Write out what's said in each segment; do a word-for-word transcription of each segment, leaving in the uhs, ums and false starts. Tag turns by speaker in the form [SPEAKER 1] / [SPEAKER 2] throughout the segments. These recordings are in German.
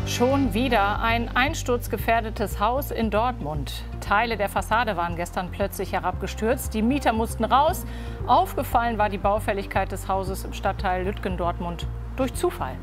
[SPEAKER 1] Schon wieder ein einsturzgefährdetes Haus in Dortmund. Teile der Fassade waren gestern plötzlich herabgestürzt. Die Mieter mussten raus. Aufgefallen war die Baufälligkeit des Hauses im Stadtteil Lütgendortmund durch Zufall.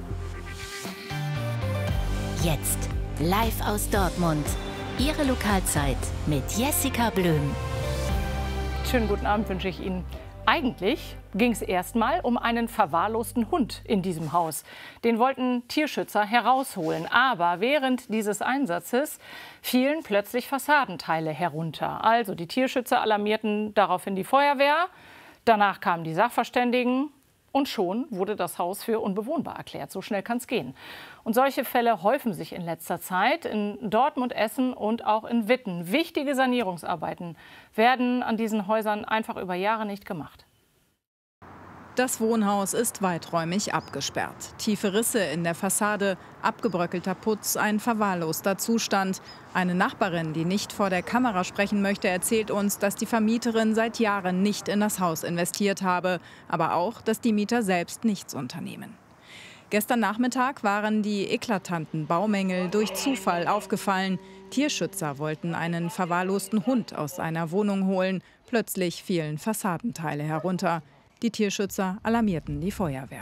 [SPEAKER 2] Jetzt live aus Dortmund. Ihre Lokalzeit mit Jessica Blöm.
[SPEAKER 1] Schönen guten Abend wünsche ich Ihnen. Eigentlich ging es erstmal um einen verwahrlosten Hund in diesem Haus. Den wollten Tierschützer herausholen. Aber während dieses Einsatzes fielen plötzlich Fassadenteile herunter. Also die Tierschützer alarmierten daraufhin die Feuerwehr. Danach kamen die Sachverständigen. Und schon wurde das Haus für unbewohnbar erklärt. So schnell kann es gehen. Und solche Fälle häufen sich in letzter Zeit in Dortmund, Essen und auch in Witten. Wichtige Sanierungsarbeiten werden an diesen Häusern einfach über Jahre nicht gemacht.
[SPEAKER 3] Das Wohnhaus ist weiträumig abgesperrt. Tiefe Risse in der Fassade, abgebröckelter Putz, ein verwahrloster Zustand. Eine Nachbarin, die nicht vor der Kamera sprechen möchte, erzählt uns, dass die Vermieterin seit Jahren nicht in das Haus investiert habe, aber auch, dass die Mieter selbst nichts unternehmen. Gestern Nachmittag waren die eklatanten Baumängel durch Zufall aufgefallen. Tierschützer wollten einen verwahrlosten Hund aus einer Wohnung holen. Plötzlich fielen Fassadenteile herunter. Die Tierschützer alarmierten die Feuerwehr.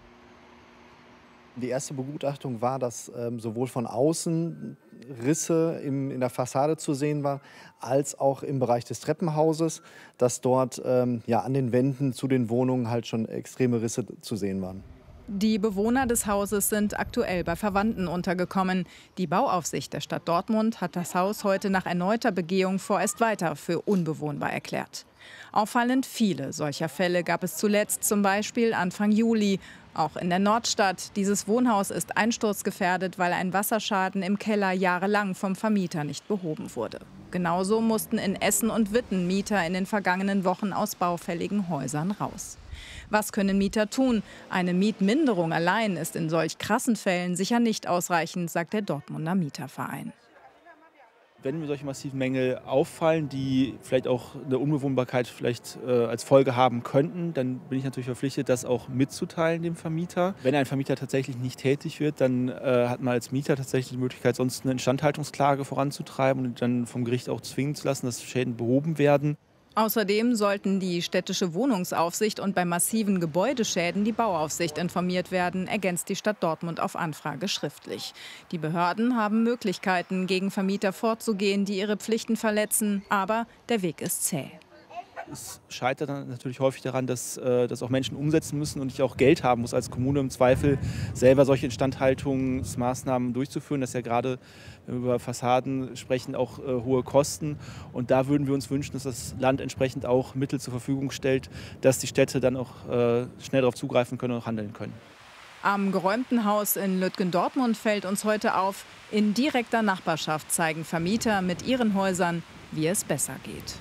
[SPEAKER 4] Die erste Begutachtung war, dass ähm, sowohl von außen Risse im, in der Fassade zu sehen waren, als auch im Bereich des Treppenhauses, dass dort ähm, ja, an den Wänden zu den Wohnungen halt schon extreme Risse zu sehen waren.
[SPEAKER 3] Die Bewohner des Hauses sind aktuell bei Verwandten untergekommen. Die Bauaufsicht der Stadt Dortmund hat das Haus heute nach erneuter Begehung vorerst weiter für unbewohnbar erklärt. Auffallend viele solcher Fälle gab es zuletzt, zum Beispiel Anfang Juli. Auch in der Nordstadt. Dieses Wohnhaus ist einsturzgefährdet, weil ein Wasserschaden im Keller jahrelang vom Vermieter nicht behoben wurde. Genauso mussten in Essen und Witten Mieter in den vergangenen Wochen aus baufälligen Häusern raus. Was können Mieter tun? Eine Mietminderung allein ist in solch krassen Fällen sicher nicht ausreichend, sagt der Dortmunder Mieterverein.
[SPEAKER 5] Wenn mir solche massiven Mängel auffallen, die vielleicht auch eine Unbewohnbarkeit vielleicht äh, als Folge haben könnten, dann bin ich natürlich verpflichtet, das auch mitzuteilen dem Vermieter. Wenn ein Vermieter tatsächlich nicht tätig wird, dann äh, hat man als Mieter tatsächlich die Möglichkeit, sonst eine Instandhaltungsklage voranzutreiben und dann vom Gericht auch zwingen zu lassen, dass Schäden behoben werden.
[SPEAKER 3] Außerdem sollten die städtische Wohnungsaufsicht und bei massiven Gebäudeschäden die Bauaufsicht informiert werden, ergänzt die Stadt Dortmund auf Anfrage schriftlich. Die Behörden haben Möglichkeiten, gegen Vermieter vorzugehen, die ihre Pflichten verletzen, aber der Weg ist zäh.
[SPEAKER 5] Es scheitert dann natürlich häufig daran, dass äh, das auch Menschen umsetzen müssen und ich auch Geld haben muss als Kommune im Zweifel, selber solche Instandhaltungsmaßnahmen durchzuführen. Das ist ja gerade, wenn wir über Fassaden sprechen, auch äh, hohe Kosten. Und da würden wir uns wünschen, dass das Land entsprechend auch Mittel zur Verfügung stellt, dass die Städte dann auch äh, schnell darauf zugreifen können und auch handeln können.
[SPEAKER 3] Am geräumten Haus in Lütgendortmund fällt uns heute auf, in direkter Nachbarschaft zeigen Vermieter mit ihren Häusern, wie es besser geht.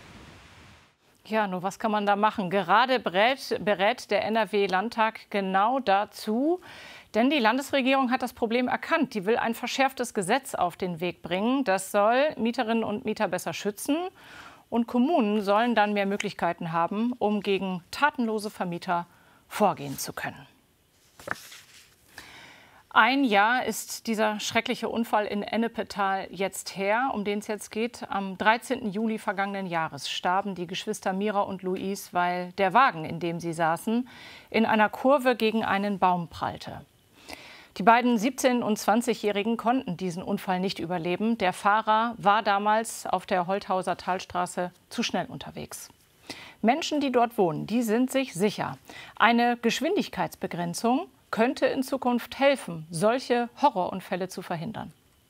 [SPEAKER 1] Ja, nur was kann man da machen? Gerade berät, berät der N R W-Landtag genau dazu. Denn die Landesregierung hat das Problem erkannt. Die will ein verschärftes Gesetz auf den Weg bringen. Das soll Mieterinnen und Mieter besser schützen. Und Kommunen sollen dann mehr Möglichkeiten haben, um gegen tatenlose Vermieter vorgehen zu können. Ein Jahr ist dieser schreckliche Unfall in Ennepetal jetzt her, um den es jetzt geht. Am dreizehnten Juli vergangenen Jahres starben die Geschwister Mira und Luis, weil der Wagen, in dem sie saßen, in einer Kurve gegen einen Baum prallte. Die beiden siebzehn- und zwanzigjährigen konnten diesen Unfall nicht überleben. Der Fahrer war damals auf der Holthauser Talstraße zu schnell unterwegs. Menschen, die dort wohnen, die sind sich sicher. Eine Geschwindigkeitsbegrenzung könnte in Zukunft helfen, solche Horrorunfälle zu verhindern.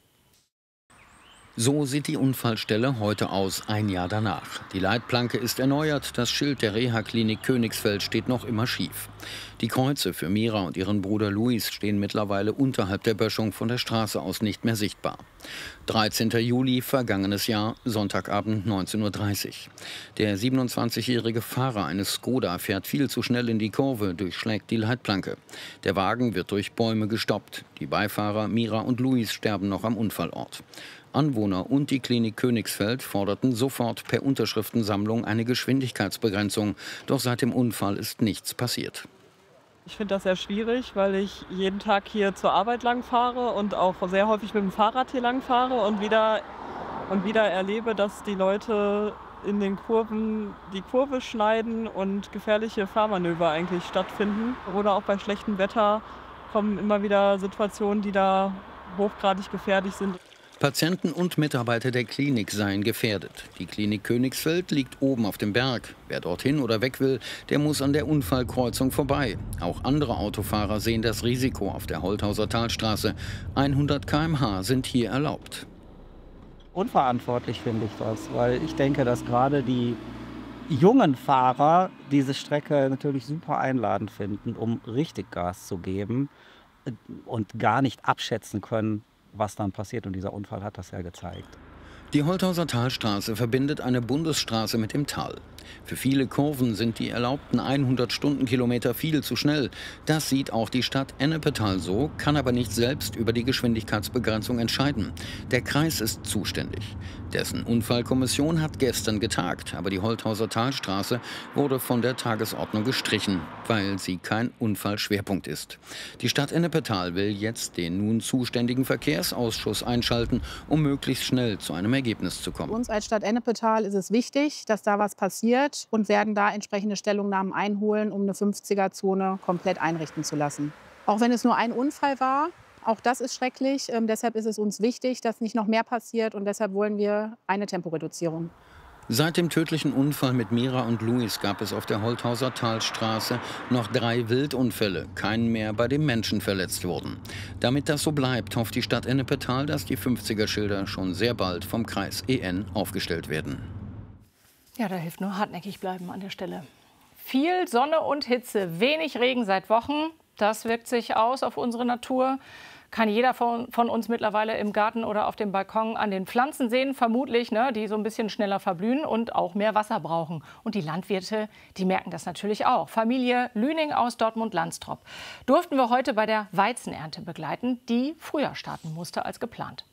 [SPEAKER 6] So sieht die Unfallstelle heute aus, ein Jahr danach. Die Leitplanke ist erneuert, das Schild der Reha-Klinik Königsfeld steht noch immer schief. Die Kreuze für Mira und ihren Bruder Luis stehen mittlerweile unterhalb der Böschung von der Straße aus nicht mehr sichtbar. dreizehnten Juli, vergangenes Jahr, Sonntagabend neunzehn Uhr dreißig. Der siebenundzwanzigjährige Fahrer eines Skoda fährt viel zu schnell in die Kurve, durchschlägt die Leitplanke. Der Wagen wird durch Bäume gestoppt. Die Beifahrer Mira und Luis sterben noch am Unfallort. Anwohner und die Klinik Königsfeld forderten sofort per Unterschriftensammlung eine Geschwindigkeitsbegrenzung. Doch seit dem Unfall ist nichts passiert.
[SPEAKER 7] Ich finde das sehr schwierig, weil ich jeden Tag hier zur Arbeit lang fahre und auch sehr häufig mit dem Fahrrad hier lang fahre und wieder, und wieder erlebe, dass die Leute in den Kurven die Kurve schneiden und gefährliche Fahrmanöver eigentlich stattfinden. Oder auch bei schlechtem Wetter kommen immer wieder Situationen, die da hochgradig gefährlich sind.
[SPEAKER 6] Patienten und Mitarbeiter der Klinik seien gefährdet. Die Klinik Königsfeld liegt oben auf dem Berg. Wer dorthin oder weg will, der muss an der Unfallkreuzung vorbei. Auch andere Autofahrer sehen das Risiko auf der Holthauser Talstraße. hundert Kilometer pro Stunde sind hier erlaubt.
[SPEAKER 8] Unverantwortlich finde ich das, weil ich denke, dass gerade die jungen Fahrer diese Strecke natürlich super einladend finden, um richtig Gas zu geben und gar nicht abschätzen können, was dann passiert. Und dieser Unfall hat das ja gezeigt.
[SPEAKER 6] Die Holthauser Talstraße verbindet eine Bundesstraße mit dem Tal. Für viele Kurven sind die erlaubten hundert Stundenkilometer viel zu schnell. Das sieht auch die Stadt Ennepetal so, kann aber nicht selbst über die Geschwindigkeitsbegrenzung entscheiden. Der Kreis ist zuständig. Dessen Unfallkommission hat gestern getagt, aber die Holthauser Talstraße wurde von der Tagesordnung gestrichen, weil sie kein Unfallschwerpunkt ist. Die Stadt Ennepetal will jetzt den nun zuständigen Verkehrsausschuss einschalten, um möglichst schnell zu einem Ergebnis zu kommen.
[SPEAKER 9] Uns als Stadt Ennepetal ist es wichtig, dass da was passiert, und werden da entsprechende Stellungnahmen einholen, um eine fünfziger-Zone komplett einrichten zu lassen. Auch wenn es nur ein Unfall war, auch das ist schrecklich. Ähm, deshalb ist es uns wichtig, dass nicht noch mehr passiert, und deshalb wollen wir eine Temporeduzierung.
[SPEAKER 6] Seit dem tödlichen Unfall mit Mira und Luis gab es auf der Holthauser Talstraße noch drei Wildunfälle, keinen mehr, bei dem Menschen verletzt wurden. Damit das so bleibt, hofft die Stadt Ennepetal, dass die fünfziger-Schilder schon sehr bald vom Kreis E N aufgestellt werden.
[SPEAKER 1] Ja, da hilft nur hartnäckig bleiben an der Stelle. Viel Sonne und Hitze, wenig Regen seit Wochen. Das wirkt sich aus auf unsere Natur. Kann jeder von, von uns mittlerweile im Garten oder auf dem Balkon an den Pflanzen sehen, vermutlich, ne, die so ein bisschen schneller verblühen und auch mehr Wasser brauchen. Und die Landwirte, die merken das natürlich auch. Familie Lüning aus Dortmund-Landstrop durften wir heute bei der Weizenernte begleiten, die früher starten musste als geplant.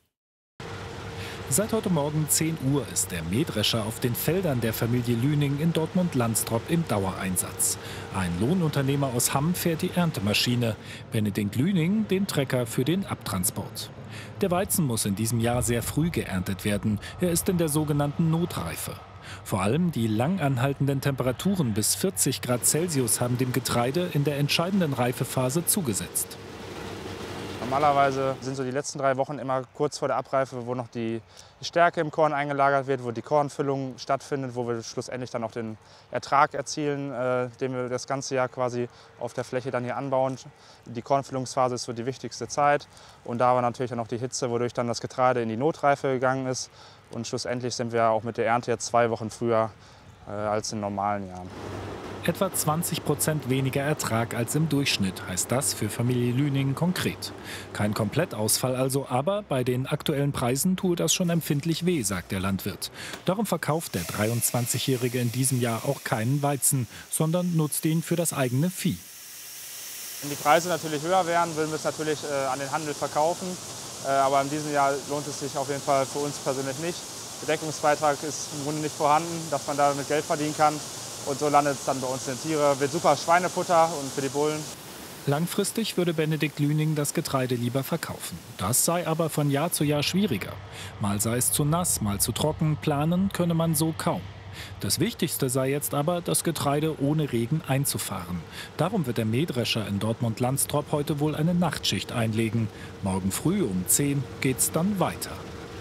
[SPEAKER 10] Seit heute Morgen zehn Uhr ist der Mähdrescher auf den Feldern der Familie Lüning in Dortmund-Landstrop im Dauereinsatz. Ein Lohnunternehmer aus Hamm fährt die Erntemaschine, Benedikt Lüning den Trecker für den Abtransport. Der Weizen muss in diesem Jahr sehr früh geerntet werden. Er ist in der sogenannten Notreife. Vor allem die lang anhaltenden Temperaturen bis vierzig Grad Celsius haben dem Getreide in der entscheidenden Reifephase zugesetzt.
[SPEAKER 11] Normalerweise sind so die letzten drei Wochen immer kurz vor der Abreife, wo noch die Stärke im Korn eingelagert wird, wo die Kornfüllung stattfindet, wo wir schlussendlich dann auch den Ertrag erzielen, äh, den wir das ganze Jahr quasi auf der Fläche dann hier anbauen. Die Kornfüllungsphase ist so die wichtigste Zeit, und da war natürlich dann auch die Hitze, wodurch dann das Getreide in die Notreife gegangen ist, und schlussendlich sind wir auch mit der Ernte jetzt zwei Wochen früher äh, als in normalen Jahren.
[SPEAKER 10] Etwa zwanzig Prozent weniger Ertrag als im Durchschnitt, heißt das für Familie Lüning konkret. Kein Komplettausfall also, aber bei den aktuellen Preisen tue das schon empfindlich weh, sagt der Landwirt. Darum verkauft der dreiundzwanzigjährige in diesem Jahr auch keinen Weizen, sondern nutzt ihn für das eigene Vieh.
[SPEAKER 11] Wenn die Preise natürlich höher wären, würden wir es natürlich äh, an den Handel verkaufen. Äh, aber in diesem Jahr lohnt es sich auf jeden Fall für uns persönlich nicht. Der Deckungsbeitrag ist im Grunde nicht vorhanden, dass man damit Geld verdienen kann. Und so landet es dann bei uns in den Tiere. Wird super Schweinefutter und für die Bullen.
[SPEAKER 10] Langfristig würde Benedikt Lüning das Getreide lieber verkaufen. Das sei aber von Jahr zu Jahr schwieriger. Mal sei es zu nass, mal zu trocken, planen könne man so kaum. Das Wichtigste sei jetzt aber, das Getreide ohne Regen einzufahren. Darum wird der Mähdrescher in Dortmund-Landstrop heute wohl eine Nachtschicht einlegen. Morgen früh um zehn geht's dann weiter.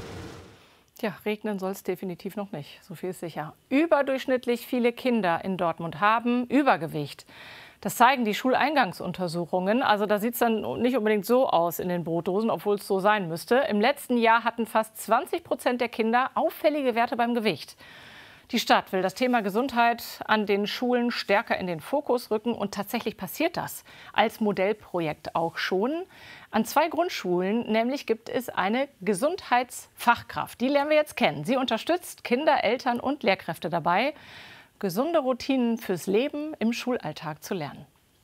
[SPEAKER 1] Ja, regnen soll es definitiv noch nicht, so viel ist sicher. Überdurchschnittlich viele Kinder in Dortmund haben Übergewicht. Das zeigen die Schuleingangsuntersuchungen. Also da sieht es dann nicht unbedingt so aus in den Brotdosen, obwohl es so sein müsste. Im letzten Jahr hatten fast zwanzig Prozent der Kinder auffällige Werte beim Gewicht. Die Stadt will das Thema Gesundheit an den Schulen stärker in den Fokus rücken. Und tatsächlich passiert das als Modellprojekt auch schon. An zwei Grundschulen nämlich gibt es eine Gesundheitsfachkraft. Die lernen wir jetzt kennen. Sie unterstützt Kinder, Eltern und Lehrkräfte dabei, gesunde Routinen fürs Leben im Schulalltag zu lernen.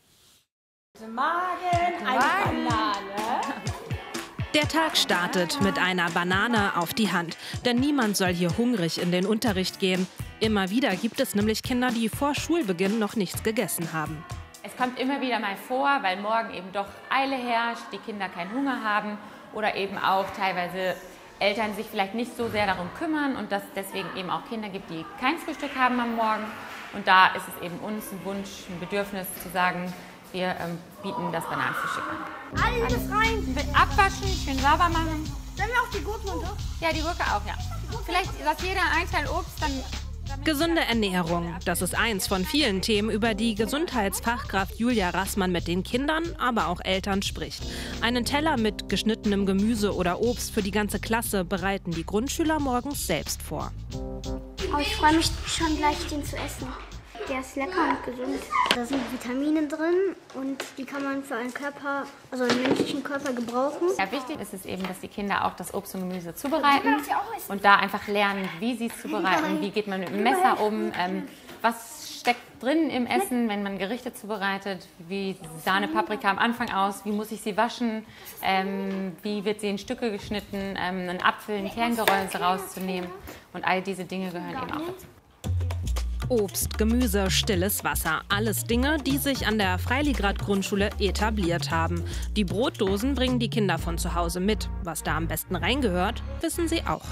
[SPEAKER 12] Magen, eine Banane. Der Tag startet mit einer Banane auf die Hand. Denn niemand soll hier hungrig in den Unterricht gehen. Immer wieder gibt es nämlich Kinder, die vor Schulbeginn noch nichts gegessen haben.
[SPEAKER 13] Es kommt immer wieder mal vor, weil morgen eben doch Eile herrscht, die Kinder keinen Hunger haben oder eben auch teilweise Eltern sich vielleicht nicht so sehr darum kümmern und dass es deswegen eben auch Kinder gibt, die kein Frühstück haben am Morgen. Und da ist es eben uns ein Wunsch, ein Bedürfnis zu sagen, wir ähm, bieten das Bananenfrühstück an.
[SPEAKER 14] Alles rein.
[SPEAKER 13] Mit abwaschen, schön sauber machen.
[SPEAKER 14] Sollen wir auch die Gurken und so?
[SPEAKER 13] Ja, die Gurke auch, ja. Vielleicht sagt jeder ein Teil Obst, dann...
[SPEAKER 12] Gesunde Ernährung, das ist eins von vielen Themen, über die Gesundheitsfachkraft Julia Rassmann mit den Kindern, aber auch Eltern spricht. Einen Teller mit geschnittenem Gemüse oder Obst für die ganze Klasse bereiten die Grundschüler morgens selbst vor.
[SPEAKER 14] Oh, ich freue mich schon gleich, den zu essen. Der ist lecker und gesund. Da sind Vitamine drin und die kann man für einen Körper, also einen menschlichen Körper gebrauchen.
[SPEAKER 13] Ja, wichtig ist es eben, dass die Kinder auch das Obst und Gemüse zubereiten und da einfach lernen, wie sie es zubereiten, wie geht man mit dem Messer um, ähm, was steckt drin im Essen, wenn man Gerichte zubereitet, wie sah eine Paprika am Anfang aus, wie muss ich sie waschen, ähm, wie wird sie in Stücke geschnitten, ähm, einen Apfel, ein Kerngeröllse rauszunehmen und all diese Dinge gehören eben auch dazu.
[SPEAKER 12] Obst, Gemüse, stilles Wasser. Alles Dinge, die sich an der Freiligrad-Grundschule etabliert haben. Die Brotdosen bringen die Kinder von zu Hause mit. Was da am besten reingehört, wissen sie auch.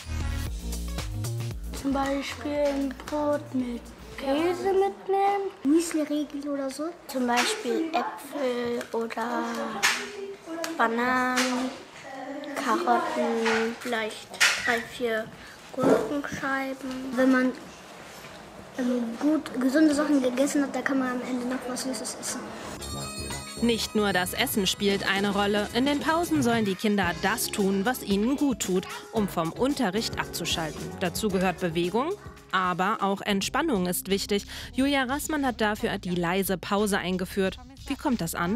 [SPEAKER 14] Zum Beispiel ein Brot mit Käse mitnehmen, Müsli-Riegel oder so. Zum Beispiel Äpfel oder Bananen, Karotten, vielleicht drei, vier Gurkenscheiben. Wenn man gut gesunde Sachen gegessen hat, da kann man am Ende noch was Süßes essen.
[SPEAKER 12] Nicht nur das Essen spielt eine Rolle. In den Pausen sollen die Kinder das tun, was ihnen gut tut, um vom Unterricht abzuschalten. Dazu gehört Bewegung, aber auch Entspannung ist wichtig. Julia Rassmann hat dafür die leise Pause eingeführt. Wie kommt das an?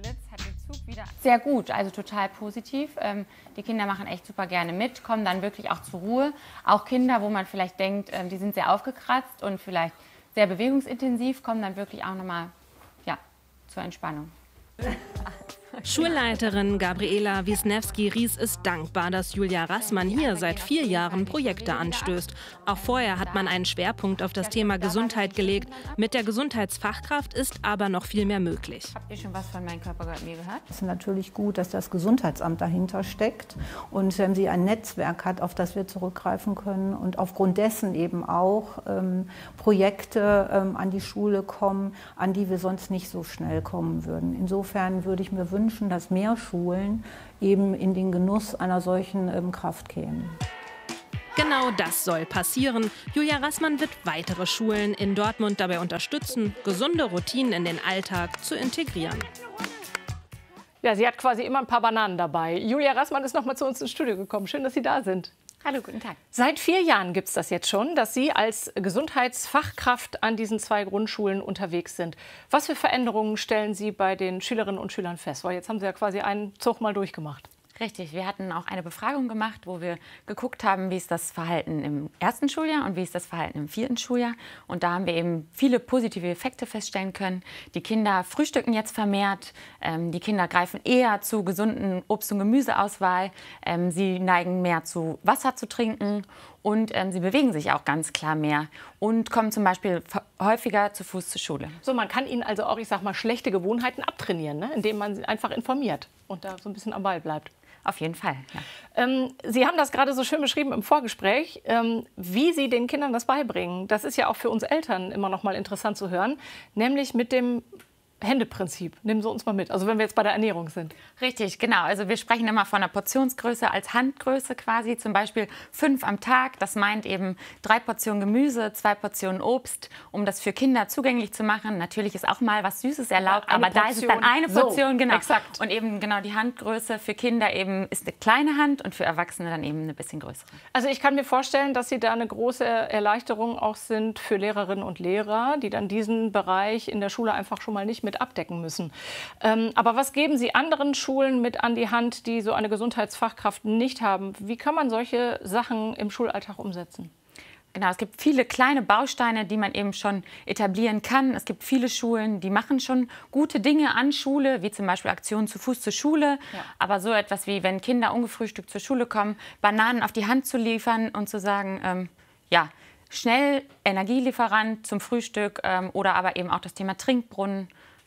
[SPEAKER 13] Sehr gut, also total positiv. Ähm, die Kinder machen echt super gerne mit, kommen dann wirklich auch zur Ruhe. Auch Kinder, wo man vielleicht denkt, ähm, die sind sehr aufgekratzt und vielleicht sehr bewegungsintensiv, kommen dann wirklich auch nochmal ja, zur Entspannung.
[SPEAKER 12] Schulleiterin Gabriela Wisniewski-Ries ist dankbar, dass Julia Rassmann hier seit vier Jahren Projekte anstößt. Auch vorher hat man einen Schwerpunkt auf das Thema Gesundheit gelegt. Mit der Gesundheitsfachkraft ist aber noch viel mehr möglich.
[SPEAKER 13] Habt ihr schon was von Mein Körper gehört mir gehört?
[SPEAKER 15] Es ist natürlich gut, dass das Gesundheitsamt dahinter steckt und wenn sie ein Netzwerk hat, auf das wir zurückgreifen können und aufgrund dessen eben auch ähm, Projekte ähm, an die Schule kommen, an die wir sonst nicht so schnell kommen würden. Insofern würde ich mir wünschen, dass mehr Schulen eben in den Genuss einer solchen ähm, Kraft kämen.
[SPEAKER 12] Genau das soll passieren. Julia Rassmann wird weitere Schulen in Dortmund dabei unterstützen, gesunde Routinen in den Alltag zu integrieren.
[SPEAKER 1] Ja, sie hat quasi immer ein paar Bananen dabei. Julia Rassmann ist noch mal zu uns ins Studio gekommen. Schön, dass Sie da sind.
[SPEAKER 13] Hallo, guten Tag.
[SPEAKER 1] Seit vier Jahren gibt es das jetzt schon, dass Sie als Gesundheitsfachkraft an diesen zwei Grundschulen unterwegs sind. Was für Veränderungen stellen Sie bei den Schülerinnen und Schülern fest? Weil jetzt haben Sie ja quasi einen Zug mal durchgemacht.
[SPEAKER 13] Richtig, wir hatten auch eine Befragung gemacht, wo wir geguckt haben, wie ist das Verhalten im ersten Schuljahr und wie ist das Verhalten im vierten Schuljahr. Und da haben wir eben viele positive Effekte feststellen können. Die Kinder frühstücken jetzt vermehrt, ähm, die Kinder greifen eher zu gesunden Obst- und Gemüseauswahl, ähm, sie neigen mehr zu Wasser zu trinken und ähm, sie bewegen sich auch ganz klar mehr und kommen zum Beispiel häufiger zu Fuß zur Schule.
[SPEAKER 1] So, man kann ihnen also auch, ich sag mal, schlechte Gewohnheiten abtrainieren, ne? Indem man sie einfach informiert und da so ein bisschen am Ball bleibt.
[SPEAKER 13] Auf jeden Fall, ja.
[SPEAKER 1] Ähm, Sie haben das gerade so schön beschrieben im Vorgespräch, ähm, wie Sie den Kindern das beibringen. Das ist ja auch für uns Eltern immer noch mal interessant zu hören, nämlich mit dem Händeprinzip. Nehmen Sie uns mal mit, also wenn wir jetzt bei der Ernährung sind.
[SPEAKER 13] Richtig, genau. Also wir sprechen immer von einer Portionsgröße als Handgröße quasi. Zum Beispiel fünf am Tag. Das meint eben drei Portionen Gemüse, zwei Portionen Obst, um das für Kinder zugänglich zu machen. Natürlich ist auch mal was Süßes erlaubt, ja, aber Portion. Da ist es dann eine Portion, so, genau. Exakt. Und eben genau die Handgröße für Kinder eben ist eine kleine Hand und für Erwachsene dann eben eine bisschen größere.
[SPEAKER 1] Also ich kann mir vorstellen, dass Sie da eine große Erleichterung auch sind für Lehrerinnen und Lehrer, die dann diesen Bereich in der Schule einfach schon mal nicht mit abdecken müssen. Ähm, aber was geben Sie anderen Schulen mit an die Hand, die so eine Gesundheitsfachkraft nicht haben? Wie kann man solche Sachen im Schulalltag umsetzen?
[SPEAKER 13] Genau, es gibt viele kleine Bausteine, die man eben schon etablieren kann. Es gibt viele Schulen, die machen schon gute Dinge an Schule, wie zum Beispiel Aktionen zu Fuß zur Schule. Ja. Aber so etwas wie, wenn Kinder ungefrühstückt zur Schule kommen, Bananen auf die Hand zu liefern und zu sagen, ähm, ja, schnell Energielieferant zum Frühstück ähm, oder aber eben auch das Thema Trinkbrunnen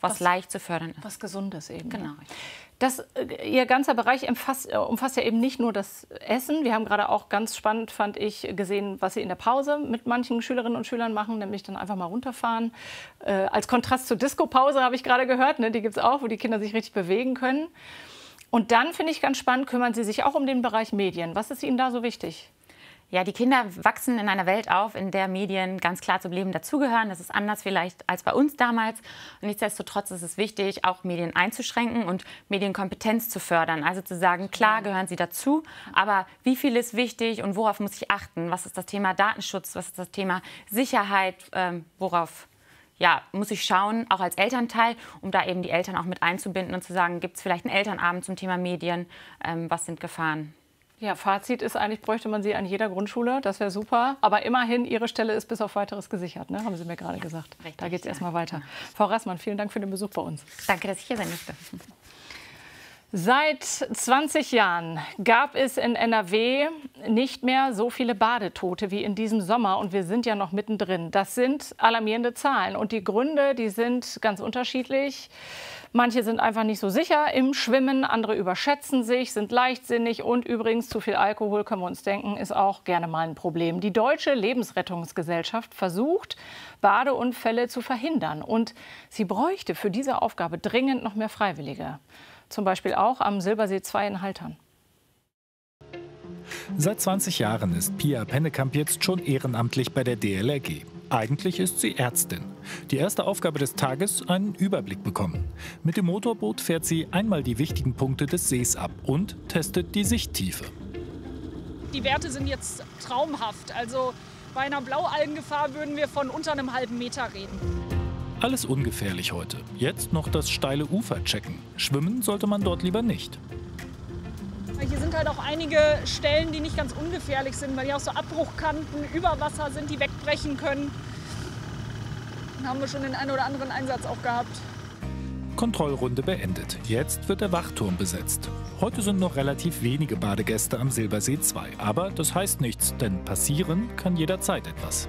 [SPEAKER 13] was,
[SPEAKER 1] was
[SPEAKER 13] leicht zu fördern ist.
[SPEAKER 1] Was Gesundes eben.
[SPEAKER 13] Genau.
[SPEAKER 1] Das, Ihr ganzer Bereich umfasst, umfasst ja eben nicht nur das Essen. Wir haben gerade auch ganz spannend, fand ich, gesehen, was Sie in der Pause mit manchen Schülerinnen und Schülern machen, nämlich dann einfach mal runterfahren. Äh, als Kontrast zur Disco-Pause habe ich gerade gehört, ne, die gibt es auch, wo die Kinder sich richtig bewegen können. Und dann, finde ich ganz spannend, kümmern Sie sich auch um den Bereich Medien. Was ist Ihnen da so wichtig?
[SPEAKER 13] Ja, die Kinder wachsen in einer Welt auf, in der Medien ganz klar zum Leben dazugehören. Das ist anders vielleicht als bei uns damals. Und nichtsdestotrotz ist es wichtig, auch Medien einzuschränken und Medienkompetenz zu fördern. Also zu sagen, klar gehören sie dazu, aber wie viel ist wichtig und worauf muss ich achten? Was ist das Thema Datenschutz? Was ist das Thema Sicherheit? Ähm, worauf ja, muss ich schauen, auch als Elternteil, um da eben die Eltern auch mit einzubinden und zu sagen, gibt es vielleicht einen Elternabend zum Thema Medien? Ähm, was sind Gefahren?
[SPEAKER 1] Ja, Fazit ist eigentlich, bräuchte man sie an jeder Grundschule. Das wäre super. Aber immerhin, Ihre Stelle ist bis auf Weiteres gesichert, ne? Haben Sie mir gerade gesagt. Richtig, da geht es ja. erstmal weiter. Ja. Frau Rassmann, vielen Dank für den Besuch bei uns.
[SPEAKER 13] Danke, dass ich hier sein durfte.
[SPEAKER 1] Seit zwanzig Jahren gab es in N R W nicht mehr so viele Badetote wie in diesem Sommer. Und wir sind ja noch mittendrin. Das sind alarmierende Zahlen. Und die Gründe, die sind ganz unterschiedlich. Manche sind einfach nicht so sicher im Schwimmen, andere überschätzen sich, sind leichtsinnig und übrigens zu viel Alkohol, können wir uns denken, ist auch gerne mal ein Problem. Die Deutsche Lebensrettungsgesellschaft versucht, Badeunfälle zu verhindern und sie bräuchte für diese Aufgabe dringend noch mehr Freiwillige. Zum Beispiel auch am Silbersee zwei in Haltern.
[SPEAKER 10] Seit zwanzig Jahren ist Pia Pennekamp jetzt schon ehrenamtlich bei der D L R G. Eigentlich ist sie Ärztin. Die erste Aufgabe des Tages, einen Überblick bekommen. Mit dem Motorboot fährt sie einmal die wichtigen Punkte des Sees ab und testet die Sichttiefe.
[SPEAKER 16] Die Werte sind jetzt traumhaft. Also bei einer Blaualgengefahr würden wir von unter einem halben Meter reden.
[SPEAKER 10] Alles ungefährlich heute. Jetzt noch das steile Ufer checken. Schwimmen sollte man dort lieber nicht.
[SPEAKER 16] Hier sind halt auch einige Stellen, die nicht ganz ungefährlich sind, weil hier auch so Abbruchkanten über Wasser sind, die wegbrechen können. Da haben wir schon den einen oder anderen Einsatz auch gehabt.
[SPEAKER 10] Kontrollrunde beendet. Jetzt wird der Wachturm besetzt. Heute sind noch relativ wenige Badegäste am Silbersee zwei. Aber das heißt nichts, denn passieren kann jederzeit etwas.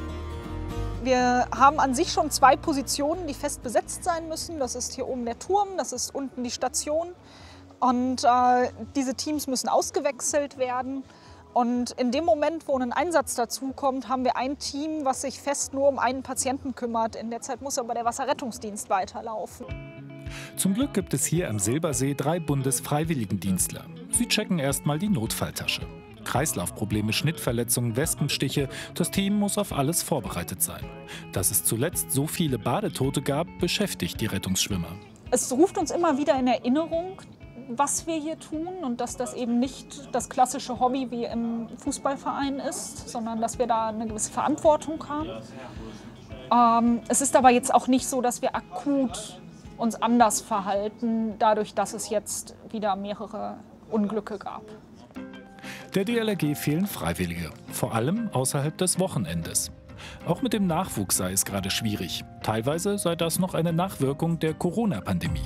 [SPEAKER 16] Wir haben an sich schon zwei Positionen, die fest besetzt sein müssen. Das ist hier oben der Turm, das ist unten die Station. Und äh, diese Teams müssen ausgewechselt werden. Und in dem Moment, wo ein Einsatz dazukommt, haben wir ein Team, was sich fest nur um einen Patienten kümmert. In der Zeit muss aber der Wasserrettungsdienst weiterlaufen.
[SPEAKER 10] Zum Glück gibt es hier am Silbersee drei Bundesfreiwilligendienstler. Sie checken erstmal die Notfalltasche. Kreislaufprobleme, Schnittverletzungen, Wespenstiche. Das Team muss auf alles vorbereitet sein. Dass es zuletzt so viele Badetote gab, beschäftigt die Rettungsschwimmer.
[SPEAKER 16] Es ruft uns immer wieder in Erinnerung, was wir hier tun und dass das eben nicht das klassische Hobby wie im Fußballverein ist, sondern dass wir da eine gewisse Verantwortung haben. Ähm, es ist aber jetzt auch nicht so, dass wir akut uns anders verhalten, dadurch, dass es jetzt wieder mehrere Unglücke gab.
[SPEAKER 10] Der D L R G fehlen Freiwillige, vor allem außerhalb des Wochenendes. Auch mit dem Nachwuchs sei es gerade schwierig. Teilweise sei das noch eine Nachwirkung der Corona-Pandemie.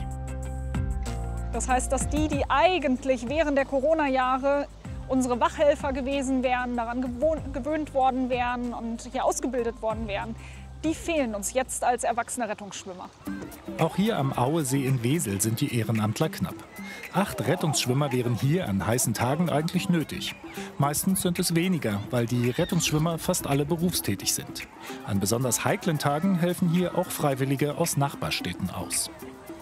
[SPEAKER 16] Das heißt, dass die, die eigentlich während der Corona-Jahre unsere Wachhelfer gewesen wären, daran gewohnt, gewöhnt worden wären und hier ausgebildet worden wären, die fehlen uns jetzt als erwachsene Rettungsschwimmer.
[SPEAKER 10] Auch hier am Auesee in Wesel sind die Ehrenamtler knapp. Acht Rettungsschwimmer wären hier an heißen Tagen eigentlich nötig. Meistens sind es weniger, weil die Rettungsschwimmer fast alle berufstätig sind. An besonders heiklen Tagen helfen hier auch Freiwillige aus Nachbarstädten aus.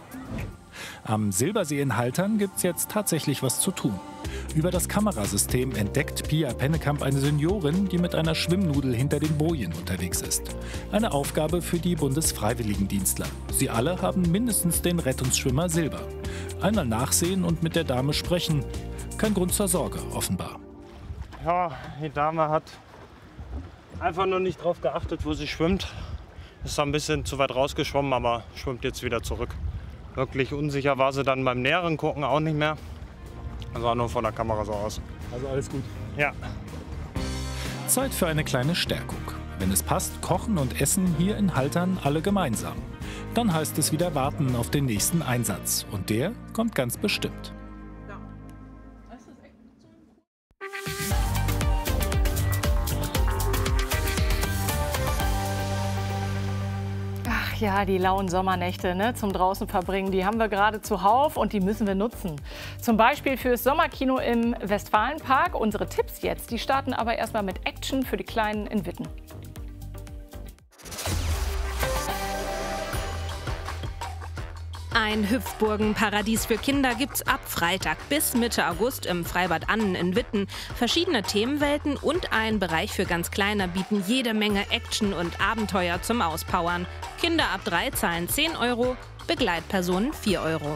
[SPEAKER 10] Am Silbersee in Haltern gibt es jetzt tatsächlich was zu tun. Über das Kamerasystem entdeckt Pia Pennekamp eine Seniorin, die mit einer Schwimmnudel hinter den Bojen unterwegs ist. Eine Aufgabe für die Bundesfreiwilligendienstler. Sie alle haben mindestens den Rettungsschwimmer Silber. Einmal nachsehen und mit der Dame sprechen. Kein Grund zur Sorge, offenbar.
[SPEAKER 17] Ja, die Dame hat einfach nur nicht darauf geachtet, wo sie schwimmt. Ist ein bisschen zu weit rausgeschwommen, aber schwimmt jetzt wieder zurück. Wirklich unsicher war sie dann beim näheren Gucken auch nicht mehr. Also auch nur von der Kamera so aus.
[SPEAKER 10] Also alles gut?
[SPEAKER 17] Ja.
[SPEAKER 10] Zeit für eine kleine Stärkung. Wenn es passt, kochen und essen hier in Haltern alle gemeinsam. Dann heißt es wieder warten auf den nächsten Einsatz. Und der kommt ganz bestimmt.
[SPEAKER 1] Ach ja, die lauen Sommernächte, ne, zum draußen verbringen, die haben wir gerade zuhauf und die müssen wir nutzen. Zum Beispiel fürs Sommerkino im Westfalenpark. Unsere Tipps jetzt, die starten aber erstmal mit Action für die Kleinen in Witten.
[SPEAKER 12] Ein Hüpfburgenparadies für Kinder gibt's ab Freitag bis Mitte August im Freibad Annen in Witten. Verschiedene Themenwelten und ein Bereich für ganz Kleine bieten jede Menge Action und Abenteuer zum Auspowern. Kinder ab drei zahlen zehn Euro, Begleitpersonen vier Euro.